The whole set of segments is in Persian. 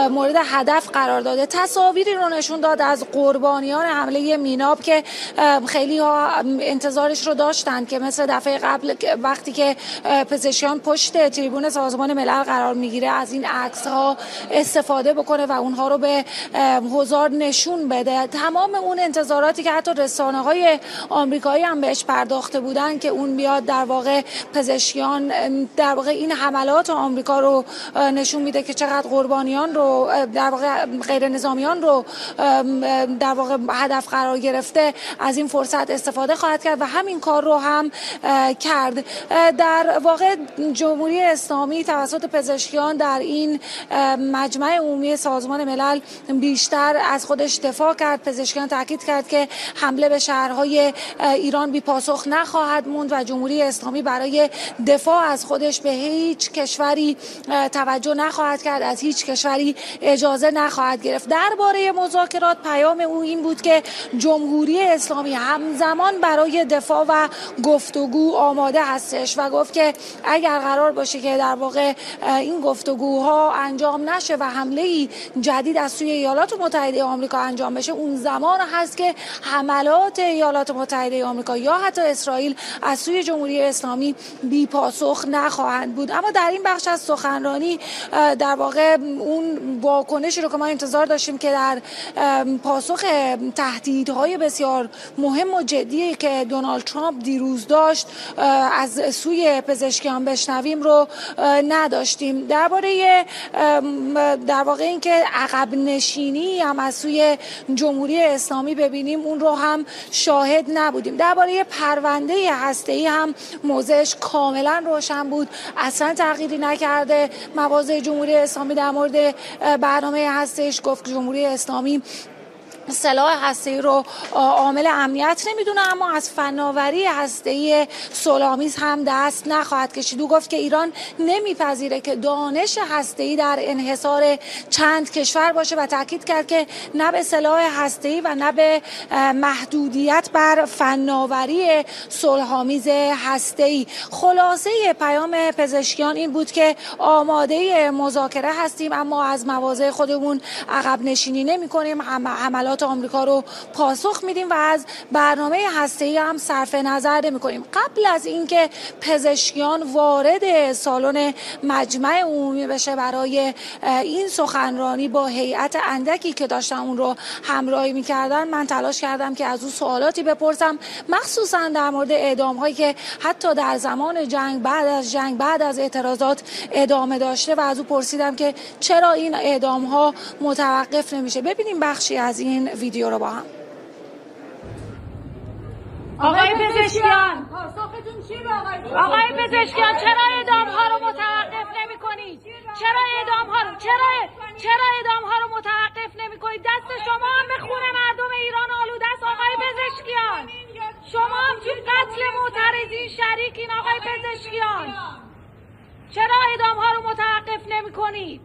مورد هدف قرار داده. تصاویری رو نشون داد از قربانیان حمله میناب که خیلی ها انتظارش رو داشتن که مثل دفعه قبل وقتی که پزشکیان پشت تریبون سازمان ملل قرار میگیره از این عکس ها استفاده بکنه و اونها رو به حضار نشون بده. تمام اون انتظاراتی که حتی رسانه های آمریکایی هم بهش پرداخته بودن که اون بیاد در واقع پزشکیان در واقع این حملات آمریکا رو نشون میده که چقدر قربانیان رو در واقع غیر نظامیان رو در واقع هدف قرار گرفته، از این فرصت استفاده خواهد کرد و همین کار رو هم کرد. در واقع جمهوری اسلامی توسط پزشکیان در این مجمع عمومی سازمان ملل بیشتر از خودش دفاع کرد. پزشکیان تاکید کرد که حمله به شهرهای ایران بی پاسخ نخواهد موند و جمهوری اسلامی برای دفاع از خودش به هیچ کشوری توجه نخواهد کرد، از هیچ کشوری اجازه نخواهد گرفت. درباره مذاکرات پیام او این بود که جمهوری اسلامی همزمان برای دفاع و گفتگو آماده هستش و گفت که اگر قرار باشه که در واقع این گفتگوها انجام نشه و حمله جدید از سوی ایالات متحده آمریکا انجام بشه، اون زمان هست که حملات ایالات متحده آمریکا یا حتی اسرائیل از سوی جمهوری اسلامی بی پاسخ نخواهند بود. اما در این بخش از سخنرانی در واقع اون واکنشی رو که ما انتظار داشتیم که در پاسخ تهدیدهای بسیار مهم و جدی که دونالد ترامپ دیروز داشت از سوی پزشکیان بشنویم رو نداشتیم. درباره در واقع اینکه عقب نشینی هم از سوی جمهوری اسلامی ببینیم اون رو هم شاهد نبودیم. درباره پرونده هسته‌ای هم موضعش کاملا روشن بود، اصلا تغییری نکرده. مواضع جمهوری اسلامی در مورد برنامه هسته‌ایش گفت که جمهوری اسلامی سلاح هسته‌ای رو عامل امنیت نمیدونه، اما از فناوری هسته‌ای صلح‌آمیز هم دست نخواهد کشید. او گفت که ایران نمیپذیره که دانش هسته‌ای در انحصار چند کشور باشه و تاکید کرد که نه به سلاح هسته‌ای و نه به محدودیت بر فناوری صلح‌آمیز هسته‌ای. خلاصه پیام پزشکیان این بود که آماده مذاکره هستیم اما از مواضع خودمون عقب نشینی نمی‌کنیم، حملات آمریکا رو پاسخ میدیم و از برنامه هسته‌ای هم صرف نظر نمی‌کنیم. قبل از اینکه پزشکیان وارد سالن مجمع عمومی بشه برای این سخنرانی با هیئت اندکی که داشتن اون رو همراهی می‌کردن، من تلاش کردم که از او سوالاتی بپرسم، مخصوصا در مورد اعدام‌هایی که حتی در زمان جنگ، بعد از اعتراضات ادامه داشته و از او پرسیدم که چرا این اعدام‌ها متوقف نمیشه. ببینیم بخشی از این ویدیو رو با هم. آقای پزشکیان، پاسختون چی به آقای پزشکیان؟ چرا اعدام‌ها رو متوقف نمی‌کنید؟ چرا اعدام‌ها رو متوقف نمی‌کنید؟ دست شما هم به خون مردم ایران آلوده است آقای پزشکیان. شما هم تو قتل معترضین شریکین آقای پزشکیان. چرا اعدام‌ها رو متوقف نمی‌کنید؟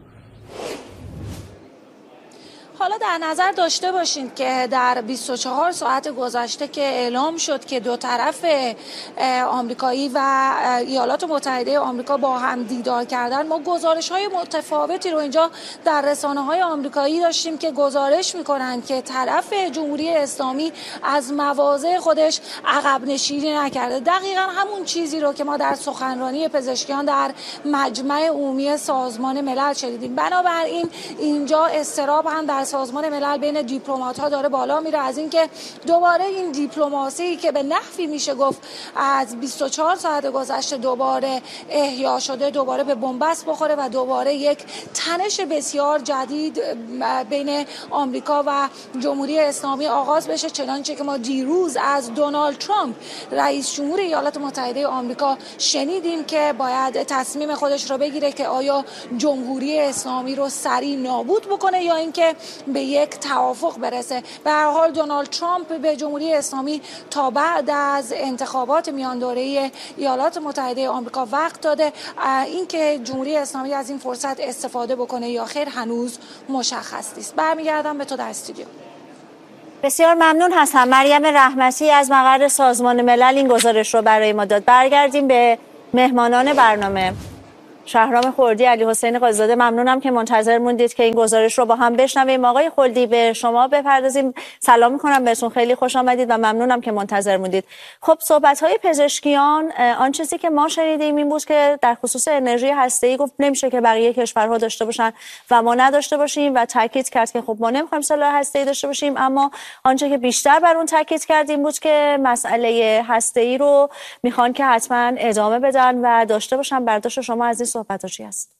حالا در نظر داشته باشید که در 24 ساعت گذشته که اعلام شد که دو طرف آمریکایی و ایالات متحده آمریکا با هم دیدار کردن، ما گزارش‌های متفاوتی رو اینجا در رسانه‌های آمریکایی داشتیم که گزارش می‌کنند که طرف جمهوری اسلامی از مواضع خودش عقب نشینی نکرده. دقیقاً همون چیزی رو که ما در سخنرانی پزشکیان در مجمع عمومی سازمان ملل شنیدیم. بنابراین اینجا اضطراب هم در سازمان ملل بین دیپلمات‌ها داره بالا میره از اینکه دوباره این دیپلماسی که به نحوی میشه گفت از 24 ساعت گذشته دوباره احیا شده، دوباره به بنبست بخوره و دوباره یک تنش بسیار جدید بین آمریکا و جمهوری اسلامی آغاز بشه، چنانچه که ما دیروز از دونالد ترامپ رئیس جمهور ایالات متحده آمریکا شنیدیم که باید تصمیم خودش رو بگیره که آیا جمهوری اسلامی رو سریع نابود بکنه یا اینکه به یک توافق برسه. به هر حال دونالد ترامپ به جمهوری اسلامی تا بعد از انتخابات میان دوره ایالات متحده آمریکا وقت داده. اینکه جمهوری اسلامی از این فرصت استفاده بکنه یا خیر هنوز مشخص نیست. برمیگردم به تو در استودیو. بسیار ممنون هستم. مریم رحمتی از مقر سازمان ملل این گزارش رو برای ما داد. برگردیم به مهمانان برنامه. شهرام خلدی، علی حسین قاضی‌زاده، ممنونم که منتظر موندید که این گزارش رو با هم بشنویم. آقای خلدی به شما بپردازیم. سلام میکنم بهتون، خیلی خوش آمدید و ممنونم که منتظر موندید. خب صحبت‌های پزشکیان، آن چیزی که ما شنیدیم این بود که در خصوص انرژی هسته‌ای گفت نمیشه که بقیه کشورها داشته باشن و ما نداشته باشیم و تاکید کرد که خب ما نمی‌خوایم سلاح هسته‌ای داشته باشیم، اما آنچه که بیشتر بر اون تاکید کرد این بود که مسئله هسته‌ای رو میخوان که حتما ادامه بدن و داشته باشن. برداشت شما از این صحبت‌ها چی است؟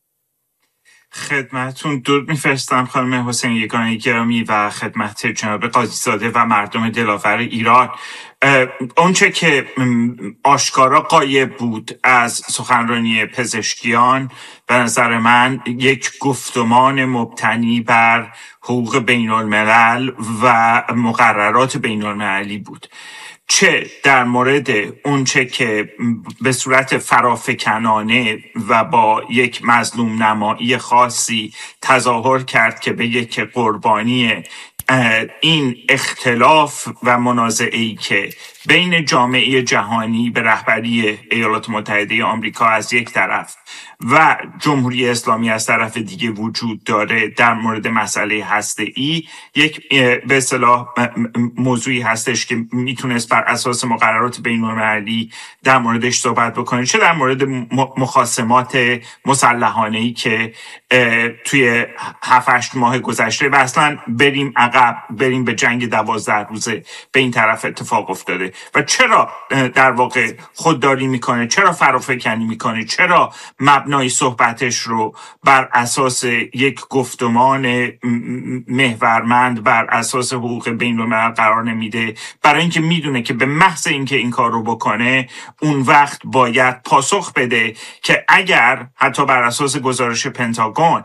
خدمتتون درود میفرستم خانم حسین یگانه گرامی و خدمت جناب قاضی‌زاده و مردم دلاور ایران. اونچه که آشکارا غایب بود از سخنرانی پزشکیان به نظر من یک گفتمان مبتنی بر حقوق بین الملل و مقررات بین المللی بود، چه در مورد اونچه که به صورت فرافکنانه و با یک مظلوم نمایی خاصی تظاهر کرد که به یک قربانی این اختلاف و منازعه‌ای که بین جامعه جهانی به رهبری ایالات متحده آمریکا از یک طرف و جمهوری اسلامی از طرف دیگه وجود داره در مورد مسئله هسته‌ای یک به اصطلاح موضوعی هستش که میتونست بر اساس مقررات بین‌المللی در موردش صحبت بکنه، چه در مورد مخاصمات مسلحانه‌ای که توی 7-8 ماه گذشته و اصلا بریم عقب، بریم به جنگ 12 روزه به این طرف اتفاق افتاده و چرا در واقع خودداری میکنه، چرا فرافکنی میکنه، چرا مبنای صحبتش رو بر اساس یک گفتمان محورمند بر اساس حقوق بین‌الملل قرار نمیده، برای اینکه میدونه که به محض اینکه این کار رو بکنه اون وقت باید پاسخ بده که اگر حتی بر اساس گزارش پنتاگون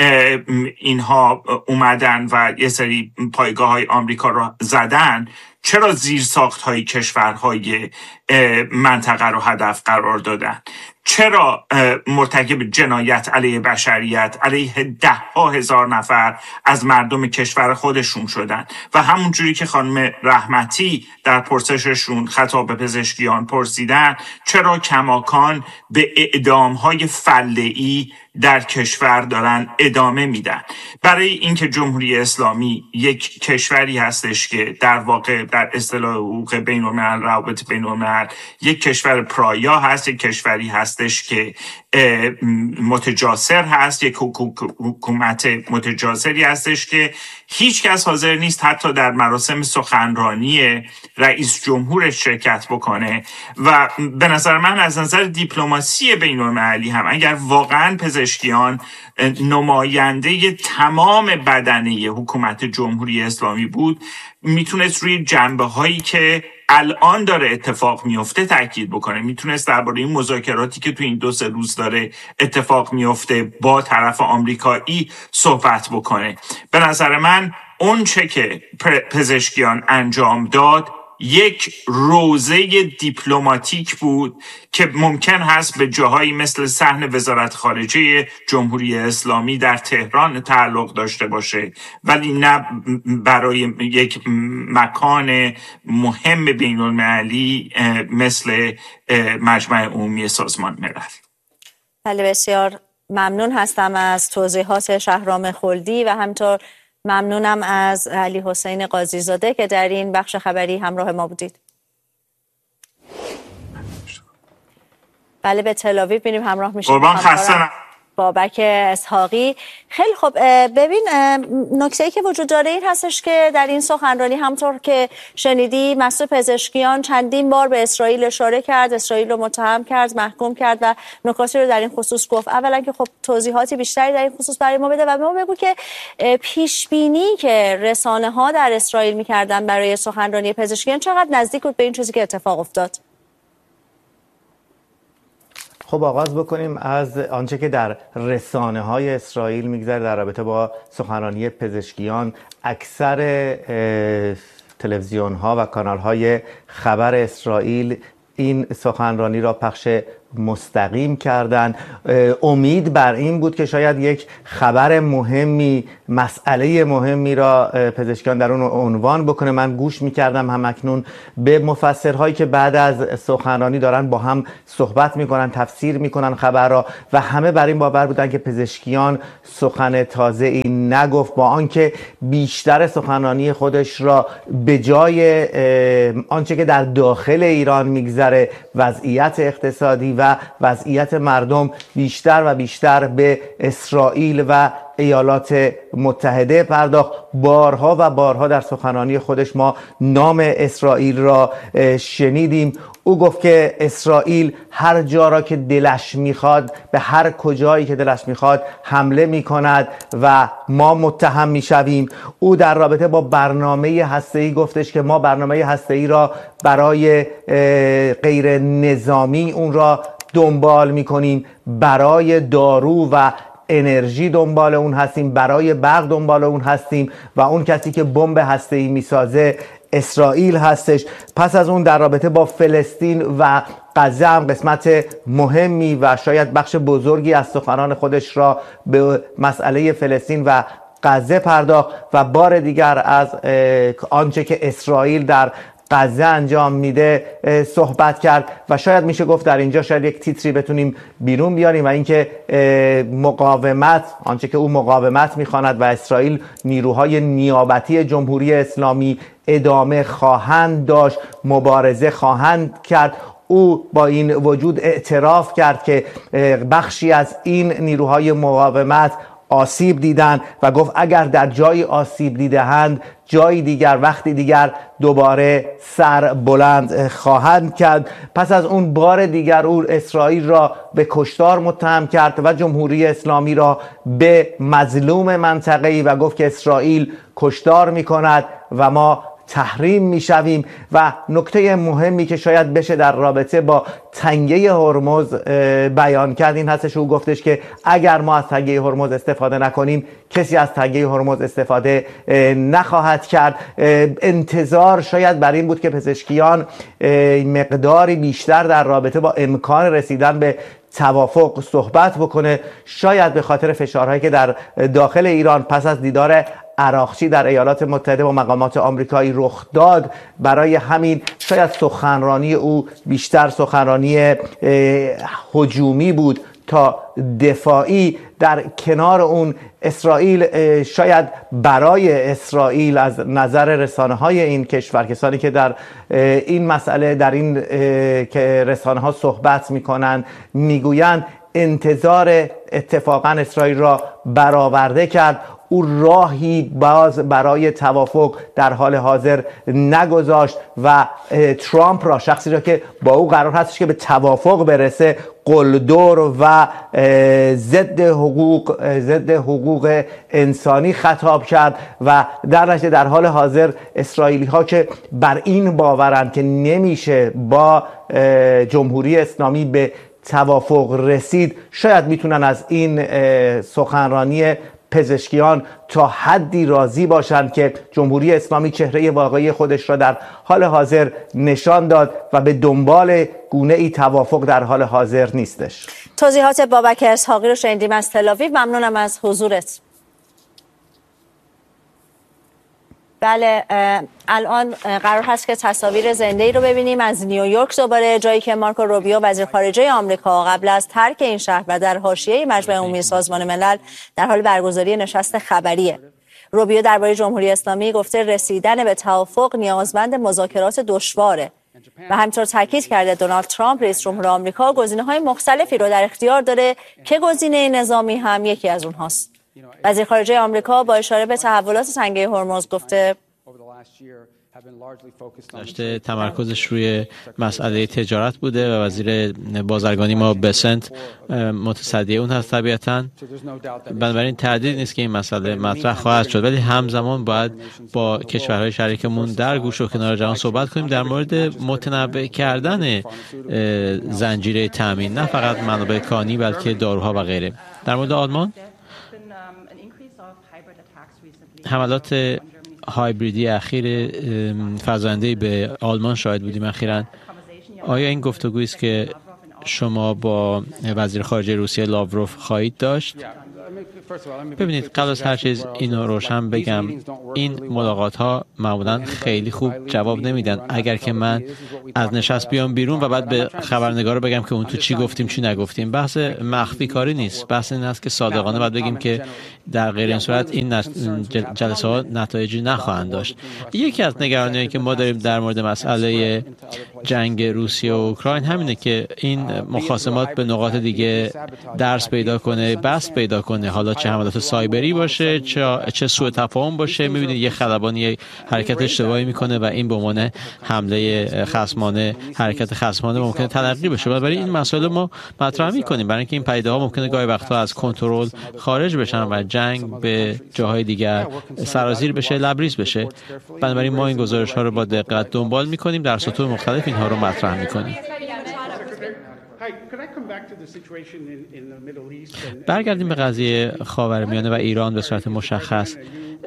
اینها اومدن و یه سری پایگاه‌های آمریکا رو زدن، چرا زیرساخت‌های کشورهای منطقه رو هدف قرار دادن؟ چرا مرتکب جنایت علیه بشریت، علیه 10,000 نفر از مردم کشور خودشون شدن؟ و همونجوری که خانم رحمتی در پرسششون خطاب به پزشکیان پرسیدن، چرا کماکان به اعدام‌های فله‌ای در کشور دارن ادامه میدن؟ برای اینکه جمهوری اسلامی یک کشوری هستش که در واقع در اصطلاح حقوق بین‌الملل، روابط بین‌الملل، یک کشور پرایا هست، یک کشوری هستش که متجاسر هست، یک حکومت متجاسری هستش که هیچ کس حاضر نیست حتی در مراسم سخنرانی رئیس جمهورش شرکت بکنه. و به نظر من از نظر دیپلماسی بین‌المللی هم اگر واقعا پزشکیان نماینده تمام بدنه حکومت جمهوری اسلامی بود، میتونست روی جنبه هایی که الان داره اتفاق میفته تاکید بکنه، میتونست درباره این مذاکراتی که تو این 2-3 روز داره اتفاق میفته با طرف آمریکایی صحبت بکنه. به نظر من اون چه که پزشکیان انجام داد یک روزه دیپلماتیک بود که ممکن هست به جاهایی مثل صحن وزارت خارجه جمهوری اسلامی در تهران تعلق داشته باشه، ولی نه برای یک مکان مهم بین المللی مثل مجمع عمومی سازمان ملل. بله، بسیار ممنون هستم از توضیحات شهرام خلدی و همینطور ممنونم از علی حسین قاضی‌زاده که در این بخش خبری همراه ما بودید. بله، به تل‌آویو میریم، همراه میشیم. قربان خسته بابک اسحاقی. خیلی خب، ببین نکته‌ای که وجود داره این هستش که در این سخنرانی همطور که شنیدی مسئول پزشکیان چندین بار به اسرائیل اشاره کرد، اسرائیل رو متهم کرد، محکوم کرد و نکاتی رو در این خصوص گفت. اولا که خب توضیحاتی بیشتری در این خصوص برای ما بده و به ما بگو که پیش بینی که رسانه‌ها در اسرائیل می‌کردن برای سخنرانی پزشکیان چقدر نزدیک بود به این چیزی که اتفاق افتاد؟ خب آغاز بکنیم از آنچه که در رسانه‌های اسرائیل میگذره در رابطه با سخنرانی پزشکیان. اکثر تلویزیون‌ها و کانال‌های خبر اسرائیل این سخنرانی را پخش مستقیم کردن. امید بر این بود که شاید یک خبر مهمی، مسئله مهمی را پزشکیان در اون عنوان بکنه. من گوش میکردم همکنون به مفسرهایی که بعد از سخنرانی دارن با هم صحبت میکنن، تفسیر میکنن خبر را و همه بر این باور بودن که پزشکیان سخن تازه ای نگفت، با آنکه بیشتر سخنرانی خودش را به جای آنچه که در داخل ایران میگذره، وضعیت اقتصادی و وضعیت مردم، بیشتر و بیشتر به اسرائیل و ایالات متحده پرداخت. بارها و بارها در سخنرانی خودش ما نام اسرائیل را شنیدیم. او گفت که اسرائیل هر جا را که دلش میخواد، به هر کجایی که دلش میخواد حمله میکند و ما متهم میشویم. او در رابطه با برنامه هسته‌ای گفتش که ما برنامه هسته‌ای را برای غیر نظامی اون را دنبال میکنیم، برای دارو و انرژی دنبال اون هستیم، برای برق دنبال اون هستیم و اون کسی که بمب هسته‌ای میسازه اسرائیل هستش. پس از اون در رابطه با فلسطین و غزه هم قسمت مهمی و شاید بخش بزرگی از سخنان خودش را به مسئله فلسطین و غزه پرداخت و بار دیگر از آنچه که اسرائیل در غزه انجام میده صحبت کرد و شاید میشه گفت در اینجا شاید یک تیتری بتونیم بیرون بیاریم و اینکه مقاومت، آنچه که او مقاومت میخواند و اسرائیل نیروهای نیابتی جمهوری اسلامی ادامه خواهند داشت، مبارزه خواهند کرد. او با این وجود اعتراف کرد که بخشی از این نیروهای مقاومت آسیب دیدن و گفت اگر در جایی آسیب دیده‌اند، جایی دیگر وقتی دیگر دوباره سر بلند خواهند کرد. پس از اون بار دیگر او اسرائیل را به کشتار متهم کرد و جمهوری اسلامی را به مظلوم منطقه‌ای و گفت که اسرائیل کشتار می‌کند و ما تحریم میشویم. و نکته مهمی که شاید بشه در رابطه با تنگه هرمز بیان کرد این هستش، او گفتش که اگر ما از تنگه هرمز استفاده نکنیم، کسی از تنگه هرمز استفاده نخواهد کرد. انتظار شاید بر این بود که پزشکیان مقداری بیشتر در رابطه با امکان رسیدن به توافق صحبت بکنه، شاید به خاطر فشارهایی که در داخل ایران پس از دیدار عراقچی در ایالات متحده با مقامات آمریکایی رخ داد. برای همین شاید سخنرانی او بیشتر سخنرانی هجومی بود تا دفاعی. در کنار اون اسرائیل، شاید برای اسرائیل از نظر رسانه‌های این کشور، کسانی که در این مسئله در این که رسانه‌ها صحبت می‌کنند میگویند انتظار اتفاقا اسرائیل را برآورده کرد. او راهی باز برای توافق در حال حاضر نگذاشت و ترامپ را، شخصی را که با او قرار هستش که به توافق برسه، قلدر و ضد حقوق انسانی خطاب کرد و در نتیجه در حال حاضر اسرائیلی ها که بر این باورند که نمیشه با جمهوری اسلامی به توافق رسید، شاید میتونن از این سخنرانی پزشکیان تا حدی راضی باشند که جمهوری اسلامی چهره واقعی خودش را در حال حاضر نشان داد و به دنبال گونه ای توافق در حال حاضر نیستش. توضیحات بابک اسحاقی رو شنیدیم از تل‌آویو. ممنونم از حضورت. بله، الان قرار هست که تصاویر زنده‌ای رو ببینیم از نیویورک، دوباره جایی که مارکو روبیو وزیر خارجه آمریکا قبل از ترک این شهر و در حاشیه مجمع عمومی سازمان ملل در حال برگزاری نشست خبریه. روبیو درباره جمهوری اسلامی گفته رسیدن به توافق نیازمند مذاکرات دشواره و همینطور تاکید کرده دونالد ترامپ رئیس جمهور آمریکا گزینه‌های مختلفی رو در اختیار داره که گزینه نظامی هم یکی از اونهاست. وزیر خارجه آمریکا با اشاره به تحولات تنگه هرمز گفته داشته تمرکزش روی مسئله تجارت بوده و وزیر بازرگانی ما بسنت متصدی اون هست طبیعتاً. بنابراین تردید نیست که این مسئله مطرح خواهد شد، ولی همزمان باید با کشورهای شریکمون در گوش و کنار جهان صحبت کنیم در مورد متنوع کردن زنجیره تامین، نه فقط منابع کانی بلکه داروها و غیره. در مورد آلمان، حملات هایبریدی اخیر فرزنده‌ای به آلمان شاهد بودیم اخیراً. آیا این گفتگویی است که شما با وزیر خارجه روسیه لاوروف خواهید داشت. ببینید، قبل از هر چیز اینو روشن بگم، این ملاقات ها معمولا خیلی خوب جواب نمیدن. اگر که من از نشست بیام بیرون و بعد به خبرنگار بگم که اون تو چی گفتیم چی نگفتیم، بحث مخفی کاری نیست. بحث این است که صادقانه باید بگیم که در غیر این صورت این جلسه ها نتایجی نخواهند داشت. یکی از نگرانی‌هایی که ما داریم در مورد مسئله جنگ روسیه و اوکراین همینه که این مخاصمات به نقاط دیگه درس پیدا کنه، بس پیدا کنه، حالا چه حملات سایبری باشه چه سوء تفاهم باشه. می‌بینید یه خلبانی حرکت اشتباهی میکنه و این به عنوان حمله خصمانه، حرکت خصمانه ممکنه تلقی بشه. برای این مسائل ما مطرح می‌کنیم، برای اینکه این پدیده‌ها ممکنه گاهی وقتا از کنترل خارج بشن و جنگ به جاهای دیگر سرازیر بشه، لبریز بشه. بنابراین ما این گزارش‌ها رو با دقت دنبال می‌کنیم، در سطوح مختلف اینها رو مطرح می‌کنیم. برگردیم به قضیه خاورمیانه و ایران به صورت مشخص.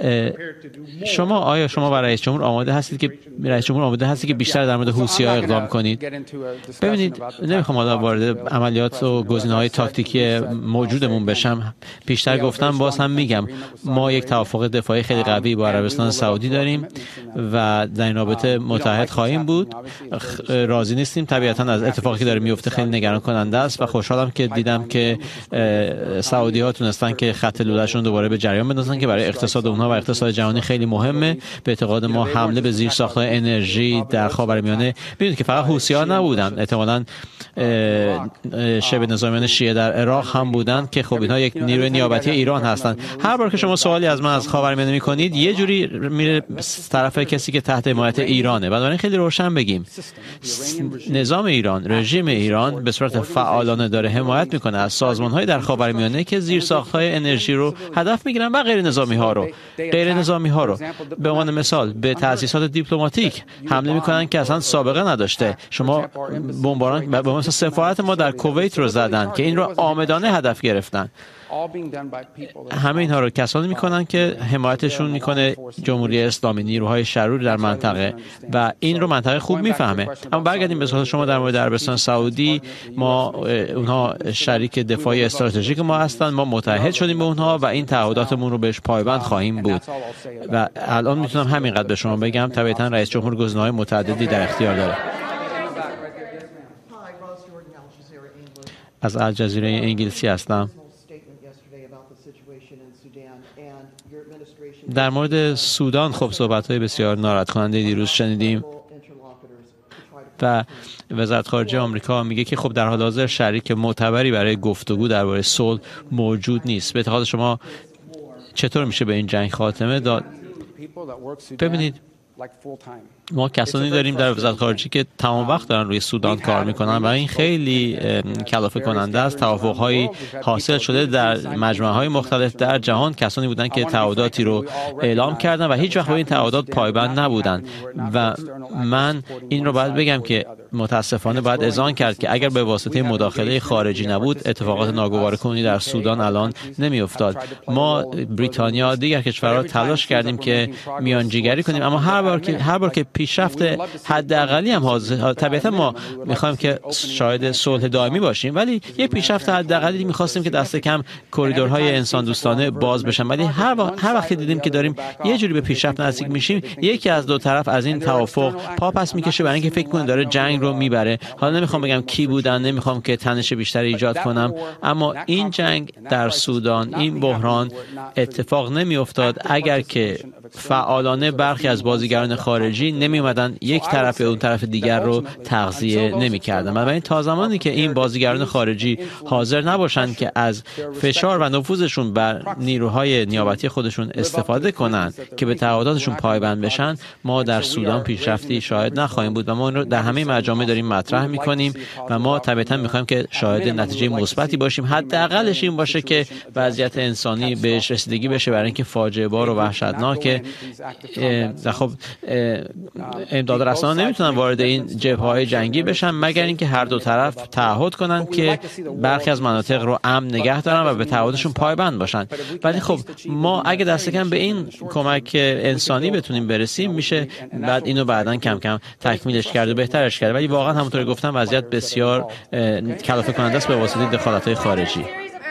آیا شما برای رئیس جمهور آماده هستید که بیشتر در مورد حوثی‌ها اقدام کنید؟ ببینید، نمیخوام حالا وارد عملیات و گزینه‌های تاکتیکی موجودمون بشم. بیشتر گفتم، باز هم میگم، ما یک توافق دفاعی خیلی قوی با عربستان سعودی داریم و در این رابطه متحد خواهیم بود. راضی نیستیم طبیعتاً از اتفاقی که داره میفته، خیلی نگران کننده است و خوشحالم که دیدم که سعودی‌ها تونستن که خط لوله‌شون دوباره به جریان بندازن که برای اقتصاد اونها و اقتصاد جهانی خیلی مهمه. به اعتقاد ما حمله به زیرساخت‌های انرژی در خاورمیانه، ببینید که فقط حوثی‌ها نبودن، احتمالاً شبه نظامیان شیعه در عراق هم بودن که خب اینها یک نیروی نیابتی ایران هستند. هر بار که شما سوالی از من از خاورمیانه می‌کنید، یه جوری میره طرف کسی که تحت حمایت ایرانه. بنابراین خیلی روشن بگیم، نظام ایران، رژیم ایران به صورت فعالانه داره حمایت میکنه از سازمان‌های در خاورمیانه که زیرساخت‌های انرژی رو هدف میگیرن و غیر نظامی ها رو به عنوان مثال به تأسیسات دیپلماتیک حمله میکنن که اصلا سابقه نداشته. شما بمباران به مثل سفارت ما در کویت رو زدن که این رو عامدانه هدف گرفتن. همه اینها رو کسانی میکنن که حمایتشون میکنه جمهوری اسلامی، نیروهای شرور در منطقه، و این رو منطقه خوب میفهمه. اما برگردیم به سوال شما در مورد عربستان سعودی. اونها شریک دفاعی استراتژیک ما هستند، ما متحد شدیم به اونها و این تعهداتمون رو بهش پایبند خواهیم بود. و الان میتونم همینقدر به شما بگم. طبیعتا رئیس جمهور گزینه‌های متعددی در اختیار داره. از الجزیره انگلیسی هستم. در مورد سودان خب صحبت‌های بسیار ناراحت کننده دیروز شنیدیم و وزارت خارجه آمریکا میگه که خب در حال حاضر شریک معتبری برای گفتگو درباره صلح موجود نیست. به اعتقاد شما چطور میشه به این جنگ خاتمه داد؟ ببینید، ما کسانی داریم در وزارت خارجه که تمام وقت دارن روی سودان کار میکنن و این خیلی کلافه کننده است. توافق‌هایی حاصل شده در مجمع‌های مختلف در جهان، کسانی بودن که تعهداتی رو اعلام کردن و هیچ وقت به این تعهدات پایبند نبودن. و من این رو باید بگم که متاسفانه باید اذعان کرد که اگر به واسطه مداخله خارجی نبود، اتفاقات ناگوار کنونی در سودان الان نمی‌افتاد. ما بریتانیا دیگر کشورها تلاش کردیم که میانجیگری کنیم، اما هر بار که پیشرفت حداقلی هم حاضر، طبیعتا ما می‌خوایم که شاهد صلح دائمی باشیم، ولی یه پیشرفت حداقلی می‌خواستیم که دست کم کریدورهای انسان دوستانه باز بشن. ولی هر وقت دیدیم که داریم یه جوری به پیشرفت نزدیک میشیم، یکی از دو طرف از این توافق پا پس می‌کشه برای اینکه فکر کنه داره جنگ رو میبره. حالا نمیخوام بگم کی بودن، نمیخوام که تنش بیشتر ایجاد کنم، اما این جنگ در سودان، این بحران اتفاق نمیافتاد اگر که فعالانه برخی از بازیگران خارجی نمی اومدن یک طرف اون طرف دیگر رو تغذیه نمی‌کردن. بنابراین تا زمانی که این بازیگران خارجی حاضر نباشند که از فشار و نفوذشون بر نیروهای نیابتی خودشون استفاده کنند که به تعهداتشون پایبند بشن، ما در سودان پیشرفتی شاهد نخواهیم بود و ما رو در همه مجامع داریم مطرح می‌کنیم و ما طبیعتاً می‌خوایم که شاهد نتیجه مثبتی باشیم. حداقلش این باشه که وضعیت انسانی بهش رسیدگی بشه، برای اینکه فاجعه بار و وحشتناک. خب امداد رسانه نمیتونن وارد این جبهه‌های جنگی بشن مگر اینکه هر دو طرف تعهد کنن که برخی از مناطق رو امن نگه دارن و به تعهدشون پایبند باشن. ولی خب ما اگه دست کم به این کمک انسانی بتونیم برسیم، میشه بعد اینو بعداً کم کم تکمیلش کرد و بهترش کرد. ولی واقعا همونطور که گفتم وضعیت بسیار کلافه کننده است به واسطه دخالت‌های خارجی.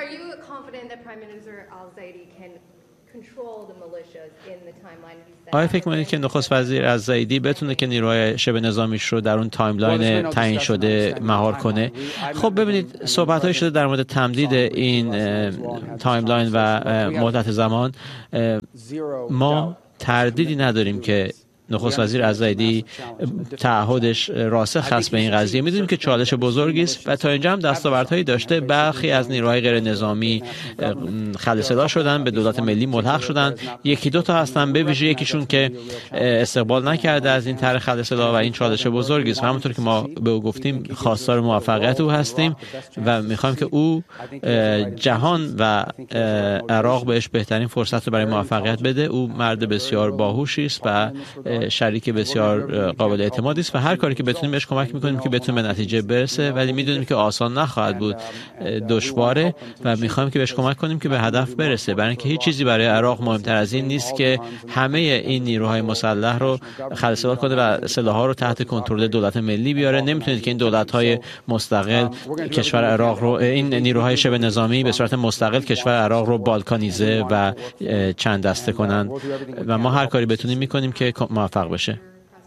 آیا فکر می‌کنید که نخست وزیر الزایدی بتونه که نیروهای شبه نظامیش رو در اون تایملاین تعیین شده مهار کنه؟ خب ببینید صحبت‌های شده در مورد تمدید این تایملاین و مدت زمان. ما تردیدی نداریم که نخست وزیر الزایدی تعهدش راسخ هست به این قضیه. میدونیم که چالش بزرگی است و تا اینجا هم دستاوردهایی داشته. برخی از نیروهای غیر نظامی خل صدا شدن، به دولت ملی ملحق شدن. یکی دو تا هستن، به ویژه یکیشون که استقبال نکرده از این طرح خل صدا و این چالش بزرگی است. همونطور که ما به او گفتیم خواستار موفقیت او هستیم و میخوایم که او جهان و عراق بهش بهترین فرصت رو برای موفقیت بده. او مرد بسیار باهوشی است و شریک بسیار قابل اعتمادی است و هر کاری که بتونیم بهش کمک میکنیم که بتونه به نتیجه برسه، ولی میدونیم که آسان نخواهد بود، دشواره و میخوایم که بهش کمک کنیم که به هدف برسه، برای اینکه هیچ چیزی برای عراق مهمتر از این نیست که همه این نیروهای مسلح رو خلسال کنه و سلاح‌ها رو تحت کنترل دولت ملی بیاره. نمیتونید که این دولت‌های مستقل کشور عراق رو، این نیروهای شبه نظامی به صورت مستقل کشور عراق رو بالکانیزه و چند دسته کنن و ما هر کاری بتونیم میکنیم که موفق بشه.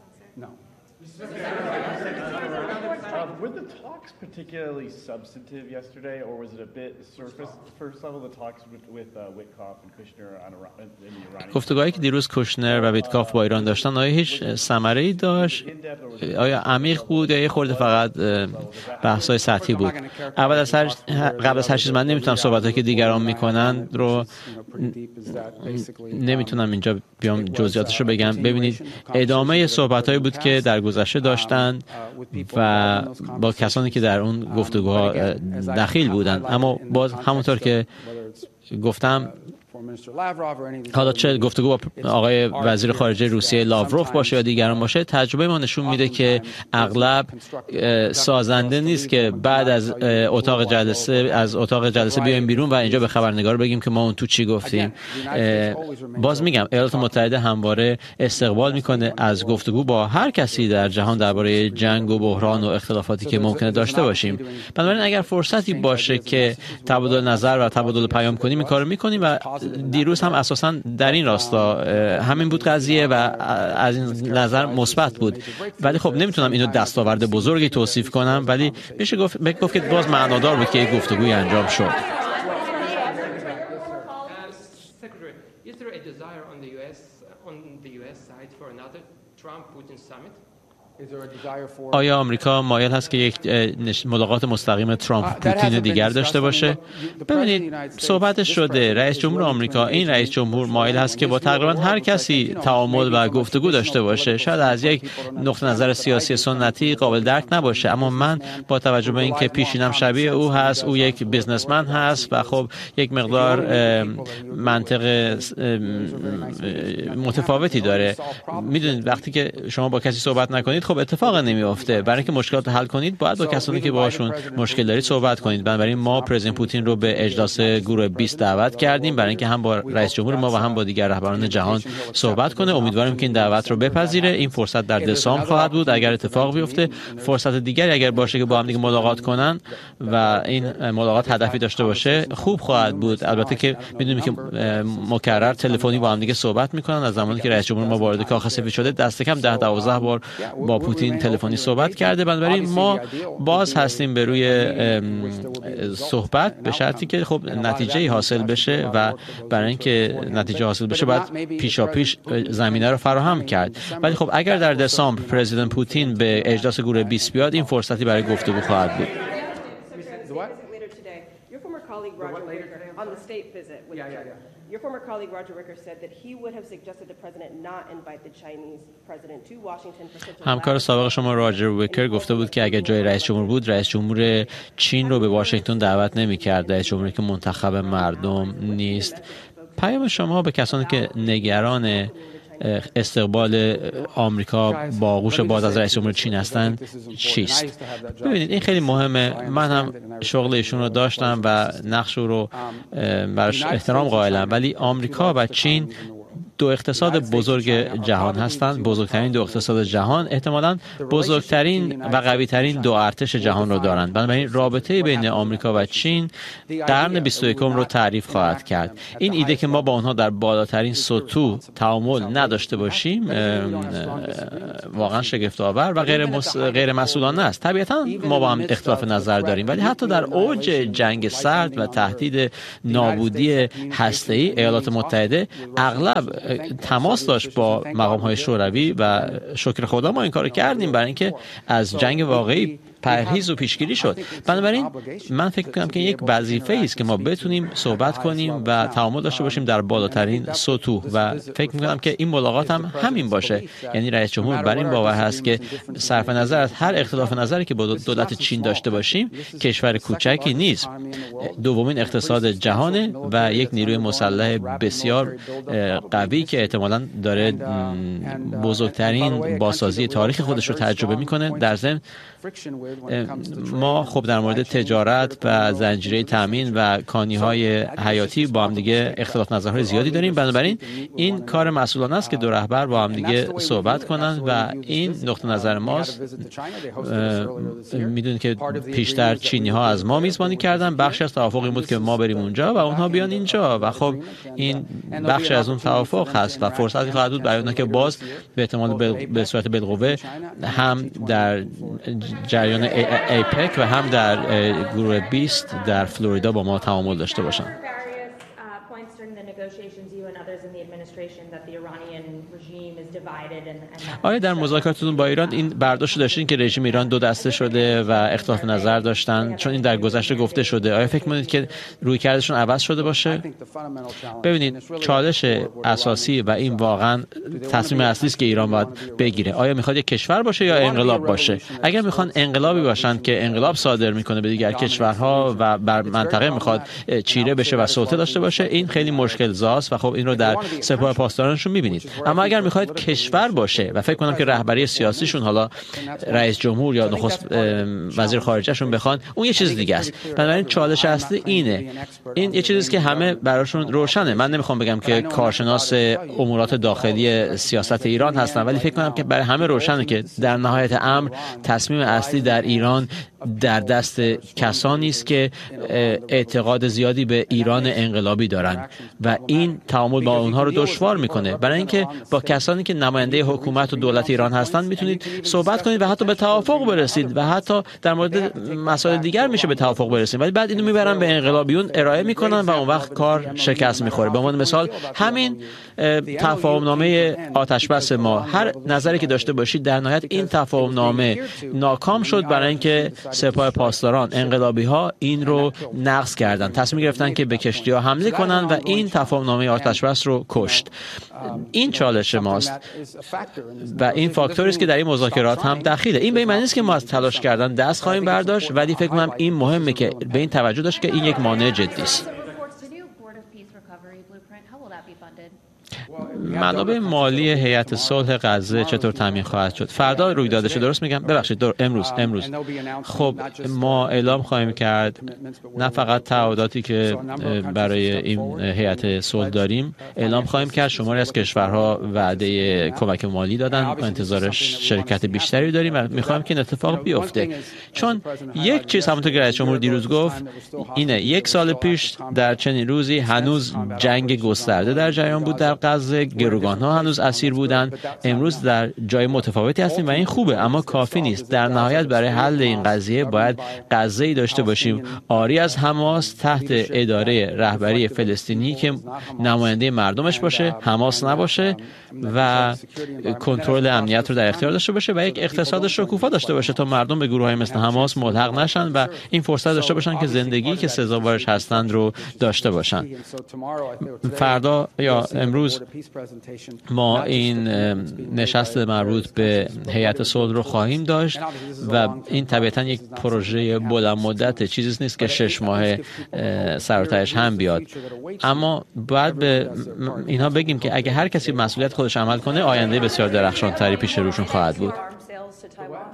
Particularly substantive yesterday, or was it a bit surface first level the talks with Witkoff and Kushner on in the Iranian? گفتگوهایی که دیروز کوشنر و ویتکاف با ایران داشتن آیا هیچ ثمره‌ای داشت؟ آیا عمیق بود یا یه خورده فقط بحث‌های سطحی بود؟ قبل از هر چیز من نمیتونم صحبتایی که دیگران میکنن رو نمیتونم اینجا بیام جزئیاتش رو بگم. ببینید ادامه صحبتایی بود که در گذشته داشتن و با کسانی که در اون گفتگوها دخیل بودند، اما باز همونطور که گفتم حالا چه گفتگو با آقای وزیر خارجه روسیه لاوروف باشه یا دیگران باشه، تجربه ما نشون میده که اغلب سازنده نیست که بعد از اتاق جلسه بیایم بیرون و اینجا به خبرنگار بگیم که ما اون تو چی گفتیم. باز میگم ایالات متحده همواره استقبال میکنه از گفتگو با هر کسی در جهان درباره جنگ و بحران و اختلافاتی که ممکنه داشته باشیم. بنابراین اگر فرصتی باشه که تبادل نظر و تبادل پیام کنیم این کارو میکنیم و دیروز هم اساساً در این راستا همین بود قضیه و از این نظر مثبت بود. ولی خب نمیتونم اینو دستاورد بزرگی توصیف کنم، ولی میشه گفت که باز معنادار بود که یک گفتگوی انجام شد. آیا آمریکا مایل هست که یک ملاقات مستقیم ترامپ پوتین دیگر داشته باشه؟ ببینید صحبتش شده. رئیس جمهور آمریکا، این رئیس جمهور مایل هست که با تقریبا هر کسی تعامل و گفتگو داشته باشه. شاید از یک نقطه نظر سیاسی سنتی قابل درک نباشه، اما من با توجه به اینکه پیشینم شبیه او هست، او یک بیزنسمن هست و خب یک مقدار منطق متفاوتی داره. میدونید وقتی که شما با کسی صحبت نکنید خب اتفاق نمیافته. برای اینکه مشکلات حل کنید باید با کسانی که باهاشون مشکل دارید صحبت کنید. بنابراین ما پرزیدنت پوتین رو به اجلاس گروه 20 دعوت کردیم برای اینکه هم با رئیس جمهور ما و هم با دیگر رهبران جهان صحبت کنه. امیدواریم که این دعوت رو بپذیره. این فرصت در دسامبر خواهد بود اگر اتفاق بیفته. فرصت دیگری اگر باشه که با هم دیگه ملاقات کنن و این ملاقات هدفی داشته باشه خوب خواهد بود. البته که میدونیم که مکرر تلفنی با هم دیگه صحبت میکنن. از زمانی که رئیس جمهور ما وارد کاخ سفید شده دست کم 10-12 بار با پوتین تلفنی صحبت کرده. بنابراین ما باز هستیم به روی صحبت به شرطی که خب نتیجه حاصل بشه و برای اینکه نتیجه حاصل بشه باید پیشاپیش زمینه رو فراهم کرد. ولی خب اگر در دسامبر پرزیدنت پوتین به اجلاس گروه 20 بیاد این فرصتی برای گفتگو خواهد بود. Your former colleague Roger Wicker said that he would have suggested the president not invite the Chinese president to Washington for such a همکار سابق شما راجر ویکر گفته بود که اگر جای رئیس جمهور بود رئیس جمهور چین رو به واشنگتن دعوت نمی‌کرد. رئیس جمهوری که منتخب مردم نیست. پیام شما به کسانی که نگران استقبال آمریکا با آغوش باز از رئیس جمهور چین هستند چیست؟ ببینید این خیلی مهمه. من هم شغل ایشون رو داشتم و نقش رو براش احترام قائلم، ولی آمریکا و چین دو اقتصاد بزرگ جهان هستند، بزرگترین دو اقتصاد جهان، احتمالاً بزرگترین و قوی‌ترین دو ارتش جهان رو دارند. بنابراین رابطه بین آمریکا و چین قرن 21 رو تعریف خواهد کرد. این ایده که ما با آنها در بالاترین سطوح تعامل نداشته باشیم واقعا شگفت‌آور و غیر مسئولانه است. طبیعتاً ما با هم اختلاف نظر داریم، ولی حتی در اوج جنگ سرد و تهدید نابودی هسته‌ای ایالات متحده اغلب تماس داشت با مقام‌های شوروی و شکر خدا ما این کارو کردیم برای اینکه از جنگ واقعی پرهیز و پیشگیری شد. بنابراین من فکر می‌کنم که یک وظیفه است که ما بتونیم صحبت کنیم و تعامل داشته باشیم در بالاترین سطوح و فکر می‌کنم که این ملاقات هم همین باشه. یعنی رئیس جمهور بر این باور هست که صرف نظر از هر اختلاف نظری که با دولت چین داشته باشیم، کشور کوچکی نیست، دومین اقتصاد جهانه و یک نیروی مسلح بسیار قوی که احتمالاً داره بزرگترین بازسازی تاریخ خودش رو تجربه می‌کنه. در ضمن ما خب در مورد تجارت و زنجیره تامین و کانی‌های حیاتی با هم دیگه اختلاف نظرهای زیادی داریم. بنابراین این کار مسئولانه است که دو رهبر با هم دیگه صحبت کنند و این نقطه نظر ماست. میدونید که پیشتر چینی‌ها از ما میزبانی کردن، بخشی از توافق این بود که ما بریم اونجا و اونها بیان اینجا و خب این بخشی از اون توافق هست و فرصتی خواهد بود برای اونها که باز به احتمال به صورت بالقوه هم در جریان ایپک و هم در گروه 20 در فلوریدا با ما تعامل داشته باشند. آیا در مذاکراتتون با ایران این برداشت داشتین که رژیم ایران دو دسته شده و اختلاف نظر داشتن؟ چون این در گذشته گفته شده. آیا فکر می‌کنید که رویکردشون عوض شده باشه؟ ببینید، چالش اساسی و این واقعا تصمیم اصلی است که ایران باید بگیره. آیا میخواد یک کشور باشه یا انقلاب باشه؟ اگر میخوان انقلابی باشن که انقلاب صادر میکنه به دیگر کشورها و بر منطقه میخواد چیره بشه و سلطه داشته باشه، این خیلی مشکل زاست و خب این رو در سپاه پاسدارانشون میبینید. اما اگر میخواید کشور باشه و فکر کنم که رهبری سیاسیشون، حالا رئیس جمهور یا نخست وزیر خارجهشون بخوان، اون یه چیز دیگه است. بنابراین چالش اصلی اینه. این یه چیزی است که همه براشون روشنه. من نمیخوام بگم که کارشناس امورات داخلی سیاست ایران هستم، ولی فکر کنم که برای همه روشنه که در نهایت امر تصمیم اصلی در ایران در دست کسانی است که اعتقاد زیادی به ایران انقلابی دارند و این تعامل با اونها رو دشوار میکنه. برای اینکه با کسانی که نماینده حکومت و دولت ایران هستند میتونید صحبت کنید و حتی به توافق برسید و حتی در مورد مسائل دیگر میشه به توافق برسید، ولی بعد اینو میبرن به انقلابیون ارائه میکنن و اون وقت کار شکست میخوره. به عنوان مثال همین تفاهمنامه آتشبس ما، هر نظری که داشته باشید در نهایت این تفاهمنامه ناکام شد برای اینکه سپاه پاسداران، انقلابی ها این رو نقض کردن، تصمیم گرفتن که به کشتی ها حمله کنن و این تفاهمنامه آتشبس رو کشت. این چالش ماست و این فاکتوری است که در این مذاکرات هم دخیله. این به این معنی نیست که ما از تلاش کردن دست خواهیم برداشت، ولی فکر کنم این مهمه که به این توجه داشت که این یک مانع جدی است. منابع مالی هیئت صلح غزه چطور تامین خواهد شد؟ فردا رویدادش، درست میگم؟ ببخشید، امروز. خب ما اعلام خواهیم کرد نه فقط تعهداتی که برای این هیئت صلح داریم، اعلام خواهیم کرد شماری از کشورها وعده کمک مالی دادن، انتظار شرکت بیشتری داریم و میخوایم که این اتفاق بیفته. چون یک چیز همونطور که رئیس جمهور دیروز گفت اینه، 1 سال پیش در چنین روزی هنوز جنگ گسترده در جریان بود در غزه، گروگان‌ها هنوز اسیر بودند. امروز در جای متفاوتی هستیم و این خوبه، اما کافی نیست. در نهایت برای حل این قضیه باید غزه‌ای داشته باشیم عاری از حماس، تحت اداره رهبری فلسطینی که نماینده مردمش باشه، حماس نباشه و کنترل امنیت رو در اختیار داشته باشه و یک اقتصاد شکوفا داشته باشه تا مردم به گروه‌های مثل حماس ملحق نشن و این فرصت داشته باشن که زندگی که سزاوارش هستند رو داشته باشن. فردا یا امروز ما این نشست مربوط به هیئت صلح رو خواهیم داشت و این طبیعتاً یک پروژه بلند مدت، چیزی نیست که 6 ماه سر و تهش هم بیاد. اما باید به اینها بگیم که اگه هر کسی مسئولیت خودش عمل کنه، آینده بسیار درخشانتری پیش روشون خواهد بود.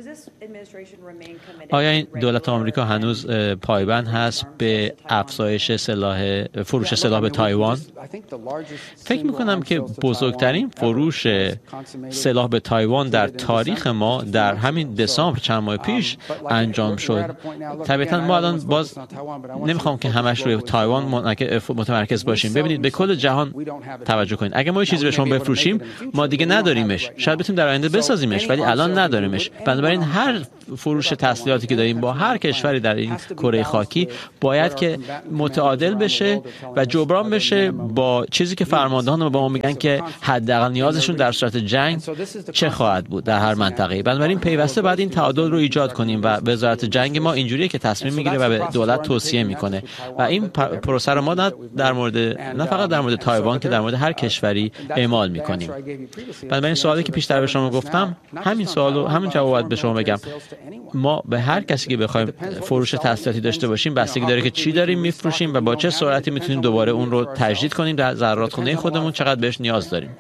آیا این دولت آمریکا هنوز پایبند هست به افزایش فروش سلاح به تایوان؟ فکر میکنم که بزرگترین فروش سلاح به تایوان در تاریخ ما در همین دسامبر چند ماه پیش انجام شد. طبیعتا ما الان باز نمیخوام که همش روی تایوان متمرکز باشیم. ببینید به کل جهان توجه کنید. اگه ما یه چیزی به شما بفروشیم ما دیگه نداریمش. شاید بتونیم در آینده بسازیمش ولی الان نداریمش. بنابراین هر فروش تسلیحاتی که داریم با هر کشوری در این کره خاکی باید که متعادل بشه و جبران بشه با چیزی که فرماندهان با ما میگن که حداقل نیازشون در صورت جنگ چه خواهد بود در هر منطقه‌ای. بنابراین پیوسته باید این تعادل رو ایجاد کنیم و وزارت جنگ ما اینجوریه که تصمیم میگیره و به دولت توصیه میکنه و این پروسه رو ما نه فقط در مورد تایوان که در مورد هر کشوری اعمال میکنیم. بنابراین سوالی که پیشتر به شما گفتم همین جواب به شما بگم. ما به هر کسی که بخوایم فروش تسلیحاتی داشته باشیم بستگی داره که چی داریم میفروشیم و با چه سرعتی میتونیم دوباره اون رو تجدید کنیم در زرادخونه خودمون چقدر بهش نیاز داریم.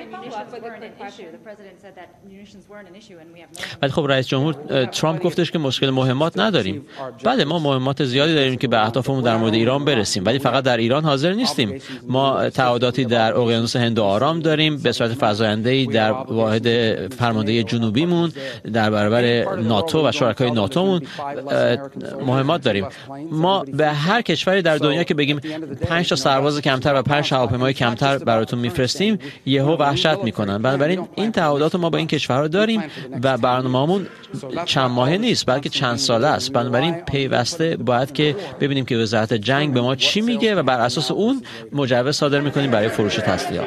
ولی خب رئیس جمهور ترامپ گفتش که مشکل مهمات نداریم. بله ما مهمات زیادی داریم که به اهدافمون در مورد ایران برسیم ولی فقط در ایران حاضر نیستیم. ما تعهداتی در اقیانوس هند و آرام داریم به صورت فزاینده‌ای در واحد فرماندهی جنوبیمون در برابر ناتو و شرکای ناتومون مهمات داریم. ما به هر کشوری در دنیا که بگیم 5 تا سرباز کمتر و 5 هواپیمای کمتر براتون میفرستیم یهو وحشت میکنن. بنابراین این تعهدات ما با این کشورها داریم و برنامه‌مون چند ماهه نیست بلکه چند ساله است. بنابراین پیوسته باید که ببینیم که وزارت جنگ به ما چی میگه و بر اساس اون مجوز صادر میکنیم برای فروش تسلیحات.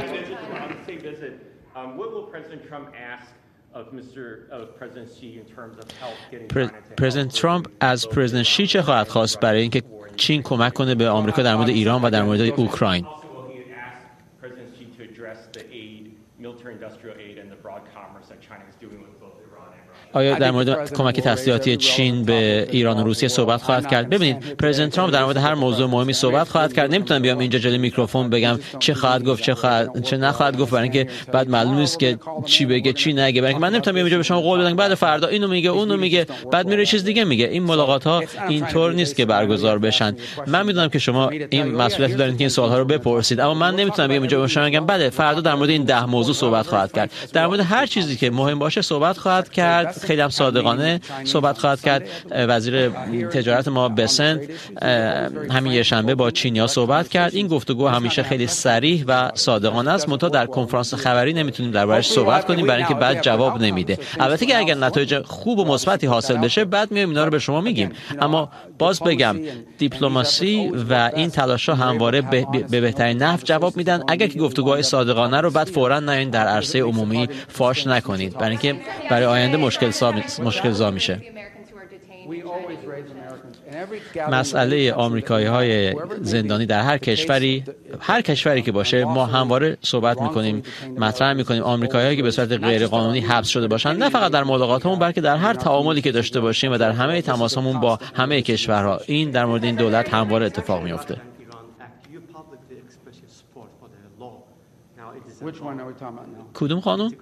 پرزیدنت ترامپ از پرزیدنت شی چه خواهد خواست برای اینکه چین کمک کنه به آمریکا در مورد ایران و در مورد اوکراین؟ آیا در مورد کمک تسلیحاتی چین به ایران و روسیه صحبت خواهد کرد؟ ببینید پرزیدنت ترامپ در مورد هر موضوع مهمی صحبت خواهد کرد. نمیتونم بیام اینجا جلوی میکروفون بگم چه خواهد گفت چه نخواهد گفت برای اینکه بعد معلوم نیست که چی بگه چی نگه. برای اینکه من نمیتونم بیام اینجا به شما قول بدم بعد فردا اینو میگه اونو میگه بعد میره چیز دیگه میگه. این ملاقات ها اینطور نیست که برگزار بشن. من میدونم که شما این مسئولیت دارید که این سوال ها رو بپرسید اما من نمیتونم بیام اینجا به شما بگم بله فردا در مورد این 10 موضوع صحبت خواهد کرد. در مورد هر چیزی که مهم باشه صحبت خواهد کرد. خیلی هم صادقانه صحبت خواهد کرد. وزیر تجارت ما بسنت همین یه شنبه با چینیا صحبت کرد. این گفتگو همیشه خیلی صریح و صادقانه است. منتها در کنفرانس خبری نمیتونیم دربارش صحبت کنیم برای اینکه بعد جواب نمیده. البته که اگر نتایج خوب و مثبتی حاصل بشه بعد میایم اینا رو به شما میگیم. اما باز بگم دیپلماسی و این تلاش‌ها همواره به بهترین نحو جواب میدن. اگر که گفتگوهای صادقانه رو بعد فوراً نیاین در عرصه عمومی فاش نکنید برای اینکه برای آینده مشکل زا میشه. مسئله آمریکایی‌های زندانی در هر کشوری که باشه ما همواره صحبت میکنیم مطرح میکنیم. آمریکایی‌هایی که به صورت غیر قانونی حبس شده باشن نه فقط در ملاقاتمون بلکه در هر تعاملی که داشته باشیم و در همه تماسمون با همه کشورها این در مورد این دولت همواره اتفاق میفته. کدوم قانون؟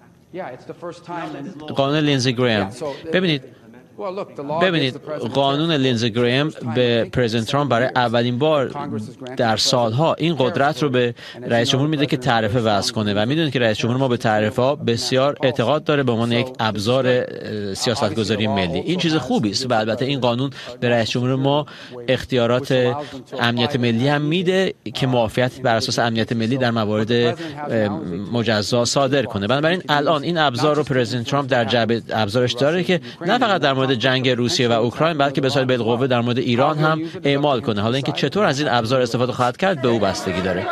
قانون لینزی گرام. ببینید قانون لینزی گرام به پرزیدنت ترامپ برای اولین بار در سالها این قدرت رو به رئیس جمهور میده که تعرفه وضع کنه و میدونید که رئیس جمهور ما به تعرفه ها بسیار اعتقاد داره به عنوان یک ابزار سیاستگذاری ملی. این چیز خوبی است و البته این قانون به رئیس جمهور ما اختیارات امنیت ملی هم میده که معافیت بر اساس امنیت ملی در موارد مجزا صادر کنه. بنابراین الان این ابزار رو پرزیدنت ترامپ در جعبه ابزارش داره که نه فقط در مورد جنگ روسیه و اوکراین بلکه به صورت بالقوه در مورد ایران هم اعمال کنه. حالا اینکه چطور از این ابزار استفاده خواهد کرد به او بستگی داره.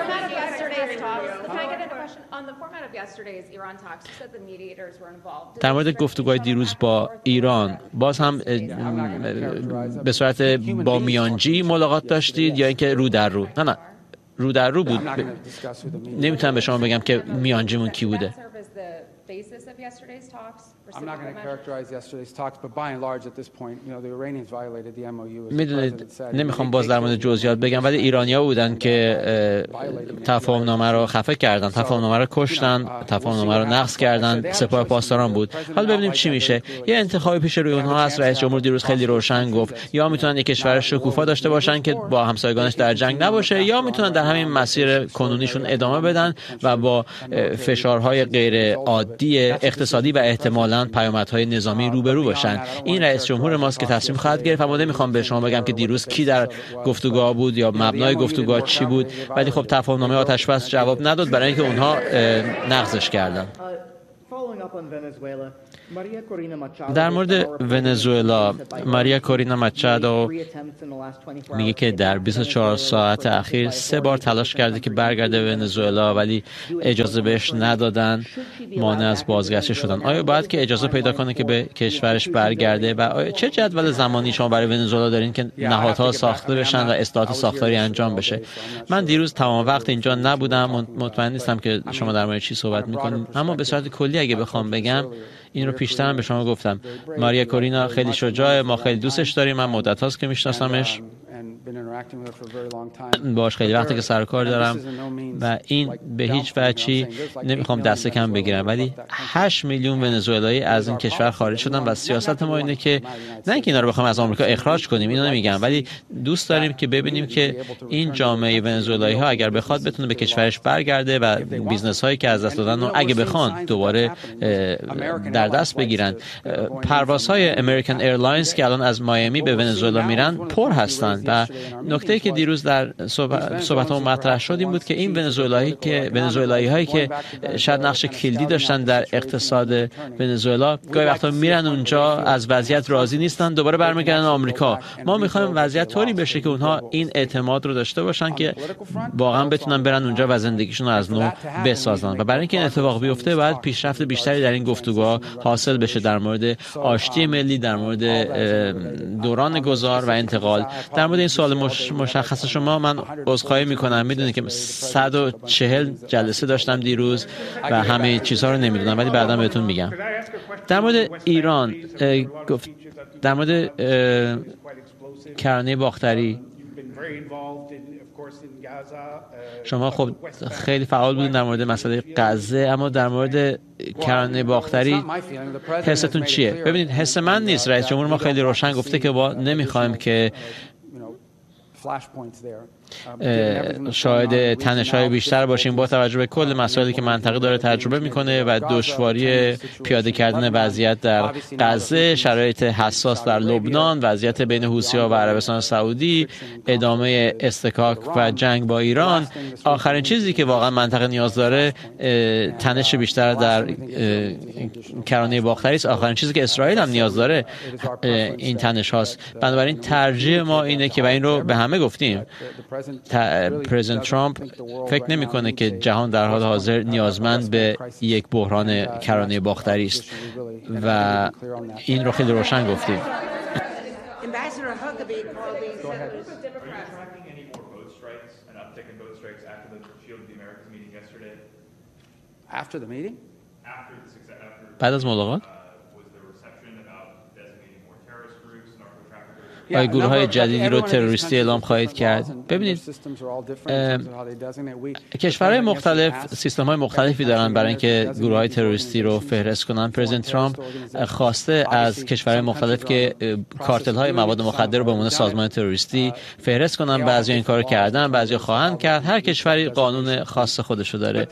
در مورد گفتگوهای دیروز با ایران باز هم به صورت با میانجی ملاقات داشتید یا اینکه رو در رو؟ نه رو در رو بود. نمیتونم به شما بگم که میانجیمون کی بوده. I'm not going to characterize yesterday's talks, but by and large at this point, the Iranians violated the MOU. میدونید نمیخوام باز در مورد جزئیات بگم، ولی ایرانی‌ها بودن که تفاهم‌نامه رو خفه کردن، تفاهم‌نامه رو کشتن، تفاهم‌نامه رو نقض کردن، سپاه پاسداران بود. حالا ببینیم چی میشه. یه انتخابی پیش روی اونها هست. رئیس جمهور دیروز خیلی روشن گفت یا میتونن یک کشور شکوفا داشته باشن که با همسایگانش در جنگ نباشه، یا میتونن در همین مسیر کنونیشون ادامه بدن و با فشارهای غیر عادی اقتصادی و احتمالاً پیامدهای نظامی روبرو باشن. این رئیس جمهور ماست که تصمیم خواهد گرفت. اما نمیخوام به شما بگم که دیروز کی در گفتگوها بود یا مبنای گفتگوها چی بود، ولی خب تفاهم‌نامه آتش‌بس جواب نداد برای اینکه اونها نقضش کردن. در مورد ونزوئلا، ماریا کورینا ماچادو میگه که در 24 ساعت اخیر 3 بار تلاش کرده که برگرده به ونزوئلا، ولی اجازه بهش ندادن، مانع از بازگشت شدن. آیا باید که اجازه پیدا کنه که به کشورش برگرده و آیا چه جدول زمانی شما برای ونزوئلا دارین که نهادها ساخته بشن و اصلاحات ساختاری انجام بشه؟ من دیروز تمام وقت اینجا نبودم، مطمئن نیستم که شما در مورد چی صحبت میکنین، اما به صورت کلی اگه بخوام بگم، این رو پیشتر هم به شما گفتم، ماریا کورینا خیلی شجاعه، ما خیلی دوستش داریم، من مدت هاست که میشناسمش، باش خیلی وقتی که سر و کار دارم و این به هیچ وجهی نمیخوام دست کم بگیرم، ولی 8 میلیون ونزوئلایی از این کشور خارج شدن و سیاست ما اینه که نه اینکه اینا رو بخوام از آمریکا اخراج کنیم، اینو نمیگم، ولی دوست داریم که ببینیم که این جامعه ونزوئلایی ها اگر بخواد بتونه به کشورش برگرده و بیزنس هایی که از دست دادن رو اگه بخوان دوباره در دست بگیرن. پروازهای امریکن ایرلاینز که الان از مایامی به ونزوئلا میرن پر هستن و نکته‌ای که دیروز در صحبت‌ها مطرح شد این بود که این ونزوئلایی هایی که شاید نقش کلیدی داشتن در اقتصاد ونزوئلا گاهی وقتا میرن اونجا، از وضعیت راضی نیستن، دوباره برمیگردن آمریکا. ما می‌خوایم وضعیت طوری بشه که اونها این اعتماد رو داشته باشن که واقعا بتونن برن اونجا و زندگیشون رو از نو بسازن و برای اینکه این اتفاق بیفته باید پیشرفت بیشتری در این گفتگوها حاصل بشه، در مورد آشتی ملی، در مورد دوران گذار و انتقال. در مورد این سوال مشخص شما من عذرخواهی میکنم، میدونید که 140 جلسه داشتم دیروز و همه چیزها رو نمیدونم، ولی بعدا بهتون میگم. در مورد ایران گفت، در مورد کرانه باختری شما خب خیلی فعال بودین در مورد مسئله غزه، اما در مورد کرانه باختری حستون چیه؟ ببینید حس من نیست، رئیس جمهور ما خیلی روشن گفته که نمیخوایم که شاهد تنش‌های بیشتر باشیم با توجه به کل مسائلی که منطقه داره تجربه میکنه و دشواری پیاده کردن وضعیت در غزه، شرایط حساس در لبنان، وضعیت بین حوثی‌ها و عربستان سعودی، ادامه اصطکاک و جنگ با ایران. آخرین چیزی که واقعا منطقه نیاز داره تنش بیشتر در کرانه باختری است. آخرین چیزی که اسرائیل هم نیاز داره این تنش هاست. بنابراین ترجیح ما اینه که، و این رو به همه گفتیم، پرزیدنت ترامپ فکر نمی‌کنه که جهان در حال حاضر نیازمند به یک بحران کرانه باختری است و این رو خیلی روشن گفتیم. بعد از ملاقات آیا گروه‌های جدیدی رو تروریستی اعلام خواهید کرد؟ ببینید کشورهای مختلف سیستم‌های مختلفی دارن برای اینکه گروه‌های تروریستی رو فهرست کنن. پرزیدنت ترامپ خواسته از کشورهای مختلف که کارتل‌های مواد مخدر رو به عنوان سازمان تروریستی فهرست کنن. بعضی این کارو کردن، بعضی خواهند کرد. هر کشوری قانون خاص خودشو داره.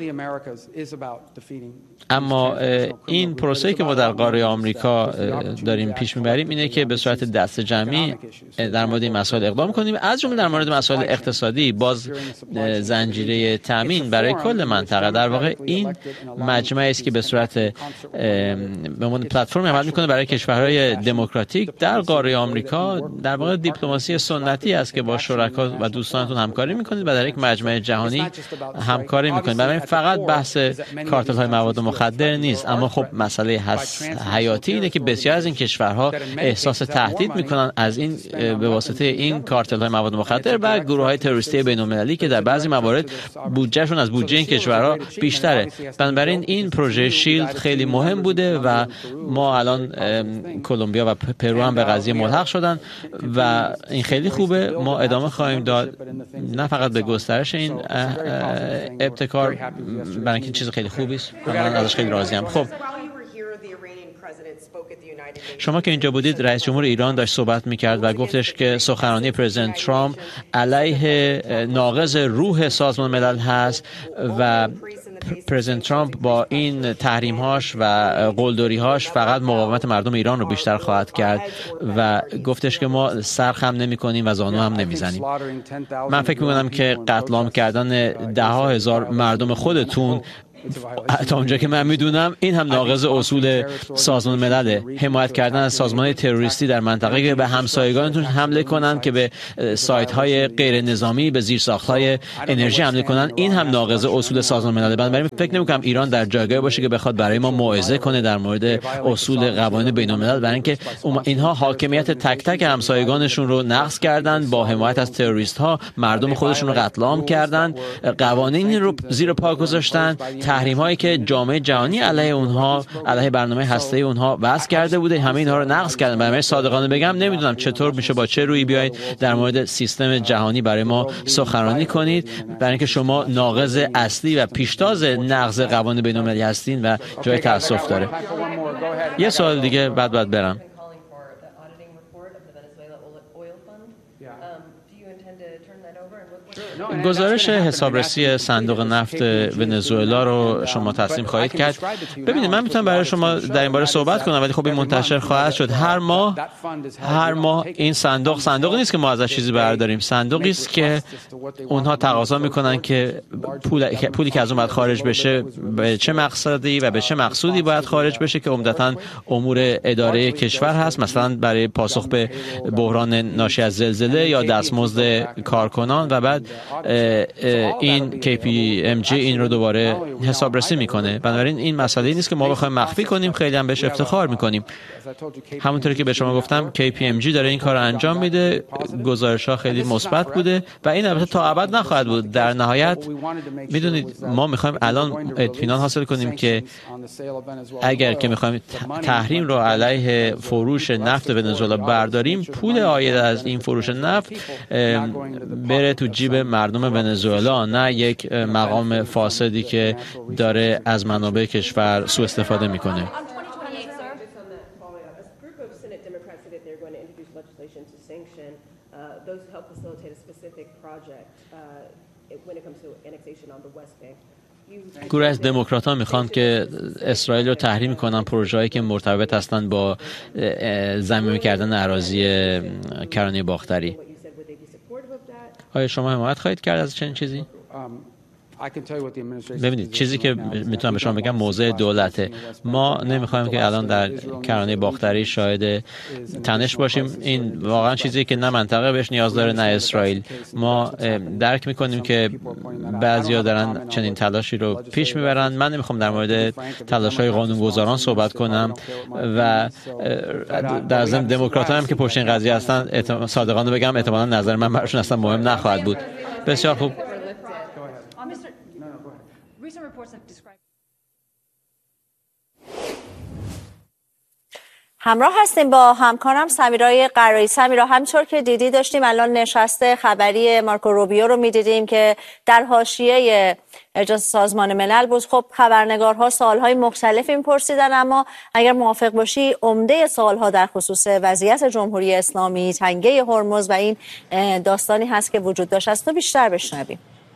اما این پروسه‌ای که ما در قاره آمریکا داریم پیش می‌بریم اینه که به صورت دست جمعی در مورد این مسائل اقدام کنیم، از جمله در مورد مسائل اقتصادی، باز زنجیره تامین برای کل منطقه. در واقع این مجمعی است که به صورت به عنوان پلتفرم عمل می‌کنه برای کشورهای دموکراتیک در قاره آمریکا. در واقع دیپلماسی سنتی است که با شرکا و دوستانتون همکاری می‌کنید و در یک مجمع جهانی همکاری می‌کنید. برای فقط بحث کارتل‌های مواد مخدر نیست، اما خب مسئله حیاتی اینه که بسیار از این کشورها احساس تهدید می‌کنن میکنن از این به واسطه این کارتل های مواد مخدر و گروه های تروریستی بین‌المللی که در بعضی موارد بودجهشون از بودجه این کشورها بیشتره. بنابراین این پروژه شیلد خیلی مهم بوده و ما الان کلمبیا و پرو هم به قضیه ملحق شدن و این خیلی خوبه. ما ادامه خواهیم داد نه فقط به گسترش این ابتکار، برای اینکه چیز خیلی خوبی است و من ازش خیلی راضیم. خب شما که اینجا بودید، رئیس جمهور ایران داشت صحبت میکرد و گفتش که سخنرانی پرزیدنت ترامپ علیه ناقض روح سازمان ملل هست و پرزیدنت ترامپ با این تحریم‌هاش و قلدری‌هاش فقط مقاومت مردم ایران رو بیشتر خواهد کرد و گفتش که ما سرخم نمی‌کنیم و زانو هم نمیزنیم. من فکر می‌کنم که قتل عام کردن ده‌ها هزار مردم خودتون تا اونجا که من میدونم این هم ناقض اصول سازمان ملله. حمایت کردن از سازمان تروریستی در منطقه که به همسایگانتون حمله کنن، که به سایت های غیر نظامی، به زیرساخت های انرژی حمله کنن، این هم ناقض اصول سازمان ملل. بنابراین فکر نمی‌کنم ایران در جایگاهی باشه که بخواد برای ما موعظه کنه در مورد اصول قوانین بین‌الملل، برای اینکه اینها حاکمیت تک تک همسایگانشون رو نقض کردن، با حمایت از تروریست ها مردم خودشون رو قتل عام کردن، قوانین رو زیر پا گذاشتن، تحریم هایی که جامعه جهانی علیه اونها، علیه برنامه هسته‌ای اونها وضع کرده بوده، همه اینها رو نقض کردن. برای صادقانه بگم نمیدونم چطور میشه با چه رویی بیاید در مورد سیستم جهانی برای ما سخنرانی کنید، برای اینکه شما ناقض اصلی و پیشتاز نقض قوانین بین‌المللی هستین و جای تأسف داره. یه سوال دیگه بعد برم. گزارش حسابرسی صندوق نفت ونزوئلا رو شما تصمیم خواهید کرد. ببینید من میتونم برای شما در این باره صحبت کنم، ولی خب این منتشر خواهد شد. هر ماه این صندوقی نیست که ما ازش چیزی برداریم، صندوقی است که اونها تقاضا میکنن که پولی که از اون باید خارج بشه به چه مقصدی و به چه مقصودی باید خارج بشه، که عمدتاً امور اداره کشور هست، مثلا برای پاسخ به بحران ناشی از زلزله یا دستمزد کارکنان، و بعد این KPMG این رو دوباره حسابرسی میکنه. بنابراین این مسئله نیست که ما بخوایم مخفی کنیم، خیلی هم بهش افتخار میکنیم. همونطوری که به شما گفتم KPMG داره این کار رو انجام میده، گزارش‌ها خیلی مثبت بوده و این البته تا ابد نخواهد بود. در نهایت میدونید ما میخوایم الان اطمینان حاصل کنیم که اگر که میخوایم تحریم رو علیه فروش نفت ونزوئلا برداریم، پول عاید از این فروش نفت بره تو جیب مردم ونزوئلا، نه یک مقام فاسدی که داره از منابع کشور سوء استفاده میکنه. گروه از دموکرات‌ها میخوان که اسرائیل رو تحریم کنن پروژه‌ای که مرتبط هستند با ضمیمه کردن اراضی کرانه باختری. آیا شما حمایت خواهید کرد از چنین چیزی؟ ببینید چیزی که میتونم به شما بگم موضع دولته. ما نمیخوایم که الان در کرانه باختری شاهد تنش باشیم. این واقعا چیزی که نه منطقه بهش نیاز داره نه اسرائیل. ما درک میکنیم که بعضیا دارن چنین تلاشی رو پیش میبرن. من نمیخوام در مورد تلاش‌های قانونگذاران صحبت کنم و در ضمن دموکرات‌ها هم که پشت این قضیه هستن، صادقانه بگم احتمالاً نظر من براشون اصلا مهم نخواهد بود. بسیار خوب. همراه هستیم با همکارم سمیرای قرایی. سمیرا، همینطور که دیدی داشتیم الان نشست خبری مارکو روبیو رو میدیدیم که در حاشیه اجلاس سازمان ملل بود. خب خبرنگارها سوالهای مختلفی میپرسیدن، اما اگر موافق باشی عمده سوالها در خصوص وضعیت جمهوری اسلامی، تنگه هرمز و این داستانی هست که وجود داشت. از تو بیشتر بشنویم.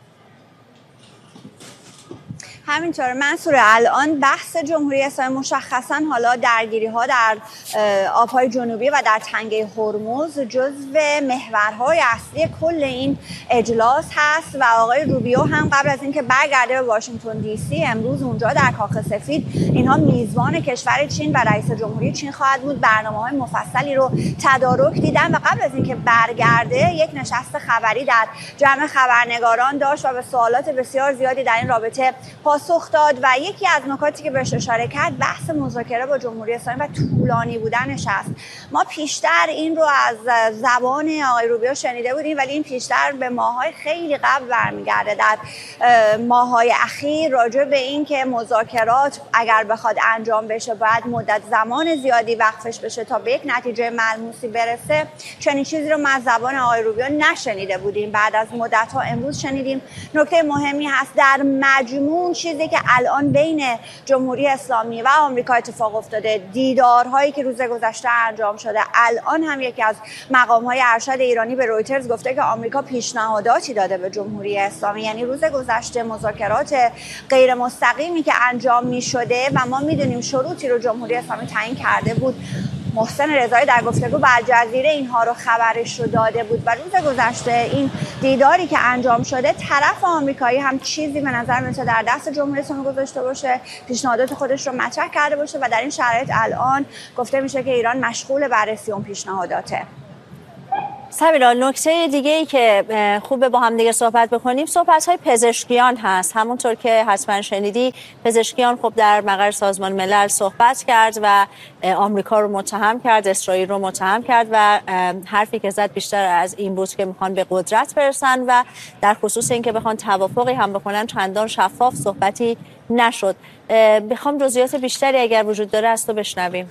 همینطور منصور، الان بحث جمهوری اسلامی مشخصا حالا درگیری‌ها در آب‌های جنوبی و در تنگه هرمز جزو محورهای اصلی کل این اجلاس هست و آقای روبیو هم قبل از اینکه برگرده به واشنگتن دی سی امروز اونجا در کاخ سفید اینها میزبان کشور چین و رئیس جمهوری چین خواهد بود. برنامه‌های مفصلی رو تدارک دیدن و قبل از اینکه برگرده یک نشست خبری در جمع خبرنگاران داشت و به سوالات بسیار زیادی در این رابطه پاسخ پاسخ داد و یکی از نکاتی که بهش اشاره کرد بحث مذاکره با جمهوری اسلامی و طولانی بودنش است. ما پیشتر این رو از زبان آقای روبیو شنیده بودیم، ولی این پیشتر به ماه‌های خیلی قبل برمیگرده. در ماه‌های اخیر راجع به این که مذاکرات اگر بخواد انجام بشه باید مدت زمان زیادی وقفش بشه تا به یک نتیجه ملموسی برسه، چنین چیزی رو ما از زبان آقای روبیو نشنیده بودیم. بعد از مدت‌ها امروز شنیدیم. نکته مهمی هست در مجموع چیزی که الان بین جمهوری اسلامی و آمریکا اتفاق افتاده، دیدارهایی که روز گذشته انجام شده، الان هم یکی از مقام‌های ارشد ایرانی به رویترز گفته که آمریکا پیشنهاداتی داده به جمهوری اسلامی. یعنی روز گذشته مذاکرات غیر مستقیمی که انجام می‌شده و ما می‌دونیم شروطی رو جمهوری اسلامی تعیین کرده بود. محسن رضایی در گفتگو با الجزیره اینها رو خبرش رو داده بود و روز گذشته این دیداری که انجام شده طرف آمریکایی هم چیزی به نظر میاد در دست جمهوری اسلامی گذاشته باشه، پیشنهادات خودش رو مطرح کرده باشه و در این شرایط الان گفته میشه که ایران مشغول بررسی اون پیشنهاداته. سمیرا، نکته دیگه ای که خوبه با هم دیگه صحبت بکنیم صحبت‌های پزشکیان هست. همونطور که حتما شنیدی پزشکیان خب در مقر سازمان ملل صحبت کرد و آمریکا رو متهم کرد، اسرائیل رو متهم کرد و حرفی که زد بیشتر از این بود که میخوان به قدرت برسن و در خصوص اینکه بخوان توافقی هم بکنن چندان شفاف صحبتی نشد. بخوام جزئیات بیشتری اگر وجود داره از تو بشنویم.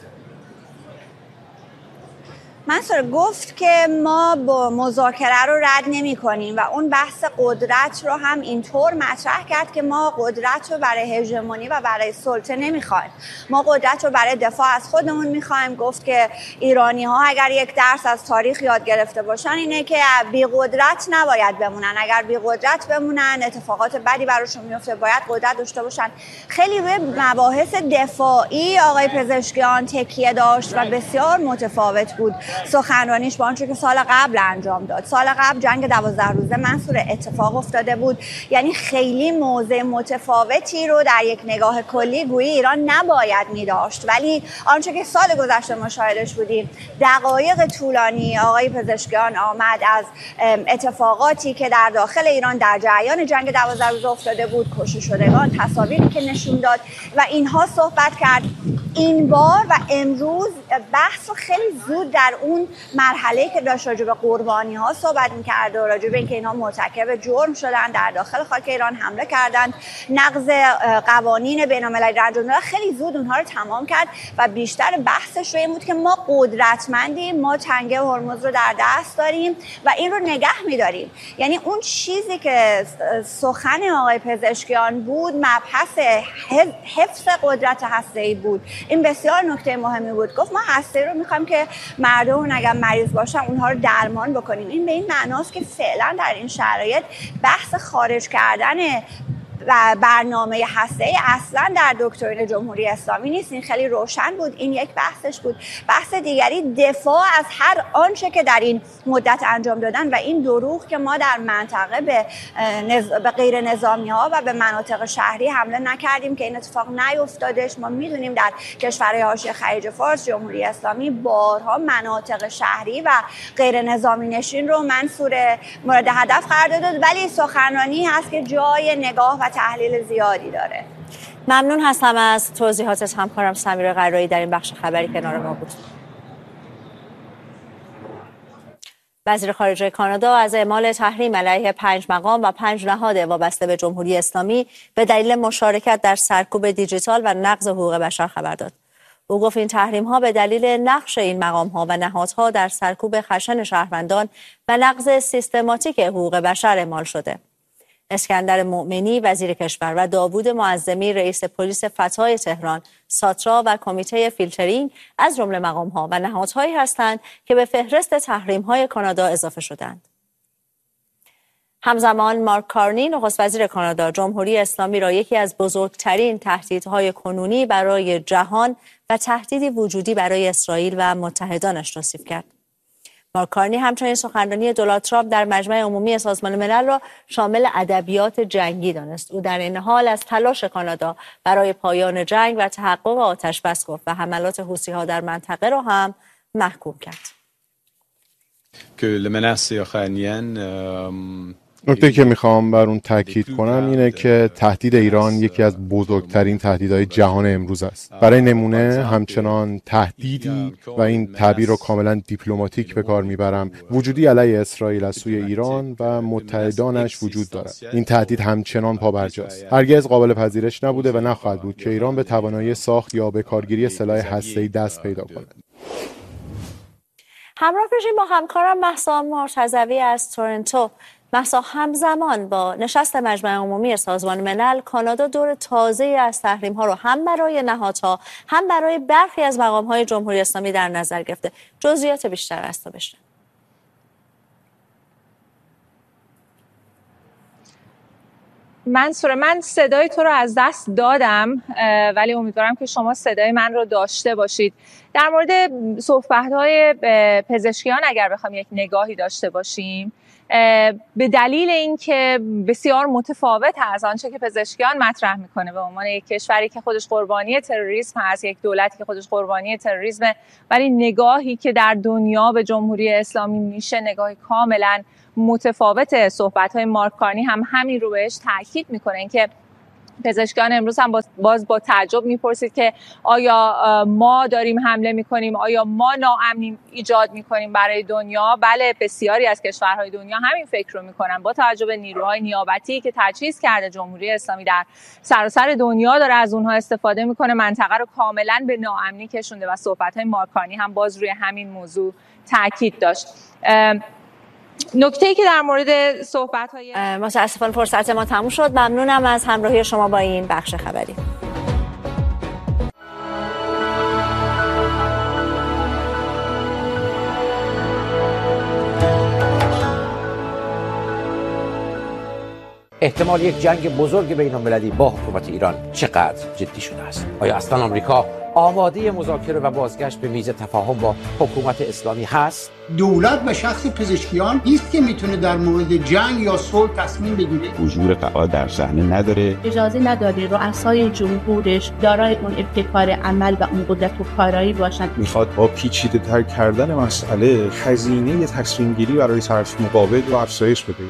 منصور گفت که ما با مذاکره رو رد نمی کنیم و اون بحث قدرت رو هم اینطور مطرح کرد که ما قدرت رو برای هژمونی و برای سلطه نمی خواهیم. ما قدرت رو برای دفاع از خودمون می خواهیم. گفت که ایرانی ها اگر یک درس از تاریخ یاد گرفته باشن اینه که بی قدرت نباید بمونن. اگر بی قدرت بمونن اتفاقات بدی براشون میفته، باید قدرت داشته باشن. خیلی روی مباحث دفاعی آقای پزشکیان تکیه داشت و بسیار متفاوت بود سخنرانیش با آنچه که سال قبل انجام داد. سال قبل جنگ 12 روزه منصور اتفاق افتاده بود، یعنی خیلی موضع متفاوتی رو در یک نگاه کلی گویی ایران نباید می داشت، ولی آنچه که سال گذشته مشاهدش بودیم دقایق طولانی آقای پزشکیان آمد از اتفاقاتی که در داخل ایران در جریان جنگ 12 روزه افتاده بود، کشته شدگان، تصاویری که نشون داد و اینها صحبت کرد. این بار و امروز بحث رو خیلی زود در اون مرحله که داشت راجع به قربانی ها صحبت می‌کرد و راجع به اینکه اینها مرتکب جرم شدن، در داخل خاک ایران حمله کردن، نقض قوانین بین‌المللی انجام دادن، خیلی زود اونها رو تمام کرد و بیشتر بحثش رو این بود که ما قدرتمندیم، ما تنگه هرمز رو در دست داریم و این رو نگه می‌داریم. یعنی اون چیزی که سخن آقای پزشکیان بود مبحث حفظ قدرت هسته‌ای بود. این بسیار نکته مهمی بود. گفت ما هسته‌ای رو می‌خوایم که مردم اگر مریض باشن اونها رو درمان بکنیم. این به این معناست که فعلا در این شرایط بحث خارج کردن و برنامه هسته‌ای اصلا در دکترین جمهوری اسلامی نیست. این خیلی روشن بود. این یک بحثش بود. بحث دیگری دفاع از هر آنچه که در این مدت انجام دادن و این دروغ که ما در منطقه به غیر نظامی ها و به مناطق شهری حمله نکردیم که این اتفاق نیفتادش. ما میدونیم در کشورهای حاشیه خلیج فارس جمهوری اسلامی بارها مناطق شهری و غیر نظامی نشین رو منصور مورد هدف قرار داد، ولی سخنرانی هست که جای نگاه و تحلیل زیادی داره. ممنون هستم از توضیحاتت همکارم سمیرا قرایی در این بخش خبری کنار ما بود. وزیر خارجه کانادا از اعمال تحریم علیه 5 مقام و 5 نهاد وابسته به جمهوری اسلامی به دلیل مشارکت در سرکوب دیجیتال و نقض حقوق بشر خبر داد. او گفت این تحریم‌ها به دلیل نقش این مقام‌ها و نهادها در سرکوب خشن شهروندان و نقض سیستماتیک حقوق بشر اعمال شده. اسکندر مؤمنی وزیر کشور و داوود معظمی رئیس پلیس فتای تهران، ساترا و کمیته فیلترینگ از جمله مقام‌ها و نهادهایی هستند که به فهرست تحریم‌های کانادا اضافه شدند. همزمان مارک کارنی نخست وزیر کانادا جمهوری اسلامی را یکی از بزرگترین تهدیدهای کنونی برای جهان و تهدیدی وجودی برای اسرائیل و متحدانش توصیف کرد. مارک کارنی همچنین سخنرانی دونالد ترامپ در مجمع عمومی سازمان ملل را شامل ادبیات جنگی دانست. او در این حال از تلاش کانادا برای پایان جنگ و تحقق آتش‌بس گفت و حملات حوثی‌ها در منطقه را هم محکوم کرد. که le menace iranienne نکته که میخوام بر اون تاکید کنم اینه که تهدید ایران یکی از بزرگترین تهدیدهای جهان امروز است. برای نمونه همچنان تهدیدی و این تعبیر رو کاملا دیپلماتیک به کار میبرم وجودی علیه اسرائیل از سوی ایران و متحدانش وجود دارد. این تهدید همچنان پابرجاست. هرگز قابل پذیرش نبوده و نخواهد بود که ایران به توانایی ساخت یا به کارگیری سلاح هسته‌ای دست پیدا کند. همراه بشیم با همکارم مهسا مرتضوی از تورنتو. مهسا، همزمان با نشست مجمع عمومی سازمان ملل، کانادا دور تازه‌ای از تحریم‌ها رو هم برای نهادها هم برای برخی از مقام‌های جمهوری اسلامی در نظر گرفته. جزئیات بیشتر از تو بشنویم. منصور، من صدای تو رو از دست دادم ولی امیدوارم که شما صدای من رو داشته باشید. در مورد صحبت‌های پزشکیان اگر بخوام یک نگاهی داشته باشیم، به دلیل اینکه بسیار متفاوت از آنچه که پزشکیان مطرح میکنه به عنوان یک کشوری که خودش قربانی تروریسم هست، یک دولتی که خودش قربانی تروریسم، ولی نگاهی که در دنیا به جمهوری اسلامی میشه نگاهی کاملا متفاوت. صحبت‌های مارک کارنی هم همین رو بهش تاکید میکنه، اینکه پزشکان امروز هم باز با تعجب میپرسید که آیا ما داریم حمله میکنیم، آیا ما ناامنی ایجاد میکنیم برای دنیا؟ بله، بسیاری از کشورهای دنیا همین فکر رو میکنن. با توجه به نیروهای نیابتی که تجهیز کرده جمهوری اسلامی در سراسر دنیا داره از اونها استفاده میکنه، منطقه رو کاملا به ناامنی کشونده و صحبت‌های مارک کارنی هم باز روی همین موضوع تاکید داشت. نکته‌ای که در مورد صحبت‌های متاسفانه فرصت ما تموم شد. ممنونم از همراهی شما با این بخش خبری. احتمال یک جنگ بزرگ بین‌المللی با حکومت ایران چقدر جدی شده است؟ آیا اصلا آمریکا آماده مذاکره و بازگشت به میز تفاهم با حکومت اسلامی هست؟ دولت به شخص پزشکیان نیست که میتونه در مورد جنگ یا صلح تصمیم بگیره. حضور فعال در صحنه نداره. اجازه نداره رؤسای جمهورش دارای اون ابتکار عمل و اون قدرت و کارایی باشن. میخواد با پیچیده تر کردن مسئله هزینه تصمیم گیری برای طرف مقابل رو افزایش بده.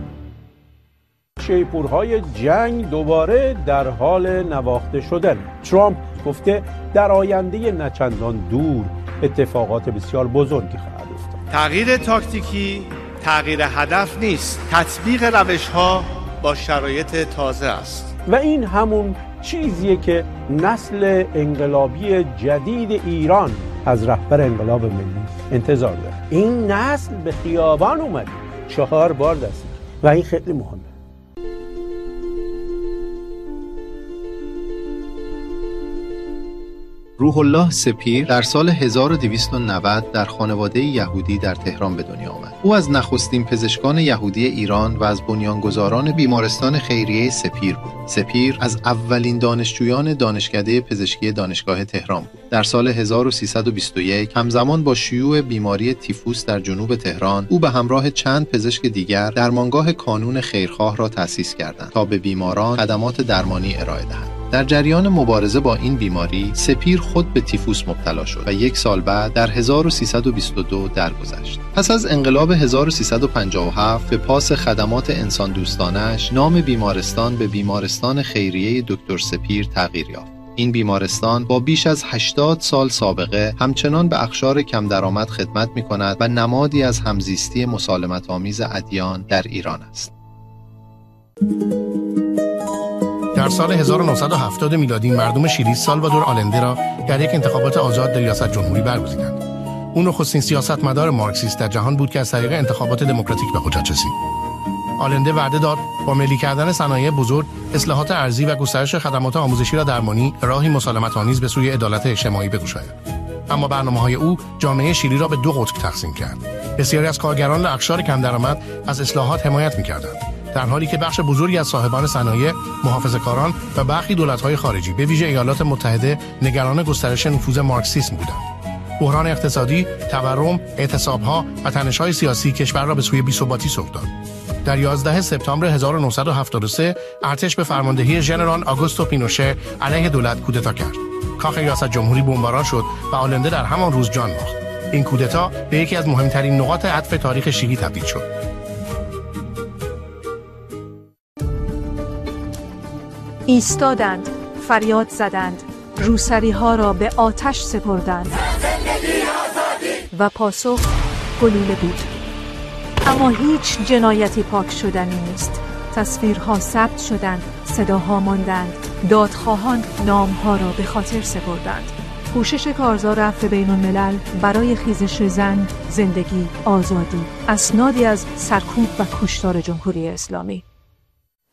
شیپورهای جنگ دوباره در حال نواخته شدن. ترامپ گفته در آینده نچندان دور اتفاقات بسیار بزرگی خواهد افتاد. تغییر تاکتیکی تغییر هدف نیست، تطبیق روش‌ها با شرایط تازه است. و این همون چیزیه که نسل انقلابی جدید ایران از رهبر انقلاب ملی انتظار داره. این نسل به خیابان اومده 4 بار دست و این خیلی مهمه. روح الله سپیر در سال 1290 در خانواده یهودی در تهران به دنیا آمد. او از نخستین پزشکان یهودی ایران و از بنیانگذاران بیمارستان خیریه سپیر بود. سپیر از اولین دانشجویان دانشکده پزشکی دانشگاه تهران بود. در سال 1321 همزمان با شیوع بیماری تیفوس در جنوب تهران، او به همراه چند پزشک دیگر درمانگاه کانون خیرخواه را تأسیس کردند تا به بیماران خدمات درمانی ارائه دهند. در جریان مبارزه با این بیماری، سپیر خود به تیفوس مبتلا شد و 1 سال بعد در 1322 درگذشت. پس از انقلاب 1357 به پاس خدمات انسان دوستانش، نام بیمارستان به بیمارستان خیریه دکتر سپیر تغییر یافت. این بیمارستان با بیش از 80 سال سابقه همچنان به اقشار کم درآمد خدمت می‌کند و نمادی از همزیستی مسالمت‌آمیز ادیان در ایران است. در سال 1970 میلادی مردم شیلی سالوادور آلنده را در یک انتخابات آزاد در ریاست جمهوری برگزیدند. او نخستین سیاستمدار مارکسیست در جهان بود که از طریق انتخابات دموکراتیک به قدرت رسید. آلنده وعده داد با ملی کردن صنایع بزرگ، اصلاحات ارضی و گسترش خدمات آموزشی و درمانی راهی مسالمت‌آمیز به سوی عدالت اجتماعی بگشاید. اما برنامه‌های او جامعه شیلی را به 2 قطب تقسیم کرد. بسیاری از کارگران و اقشار کم درآمد از اصلاحات حمایت می‌کردند، در حالی که بخش بزرگی از صاحبان صنایع، محافظه‌کاران و برخی دولت‌های خارجی به ویژه ایالات متحده نگران گسترش نفوذ مارکسیسم بودند. بحران اقتصادی، تورم، اعتصاب‌ها و تنش‌های سیاسی کشور را به سوی بی‌ثباتی سوق داد. در 11 سپتامبر 1973 ارتش به فرماندهی ژنرال آگوستو پینوشه علیه دولت کودتا کرد. کاخ ریاست جمهوری بمباران شد و آلنده در همان روز جان باخت. این کودتا به یکی از مهمترین نقاط عطف تاریخ شیلی تبدیل شد. ایستادند، فریاد زدند، روسری ها را به آتش سپردند و پاسخ گلوله بود. اما هیچ جنایتی پاک شدنی نیست. تصویرها ثبت شدند، صداها ماندند، دادخواهان نامها را به خاطر سپردند. کوشش کارزار عفو بین الملل برای خیزش زن، زندگی، آزادی، اسنادی از سرکوب و کشتار جمهوری اسلامی.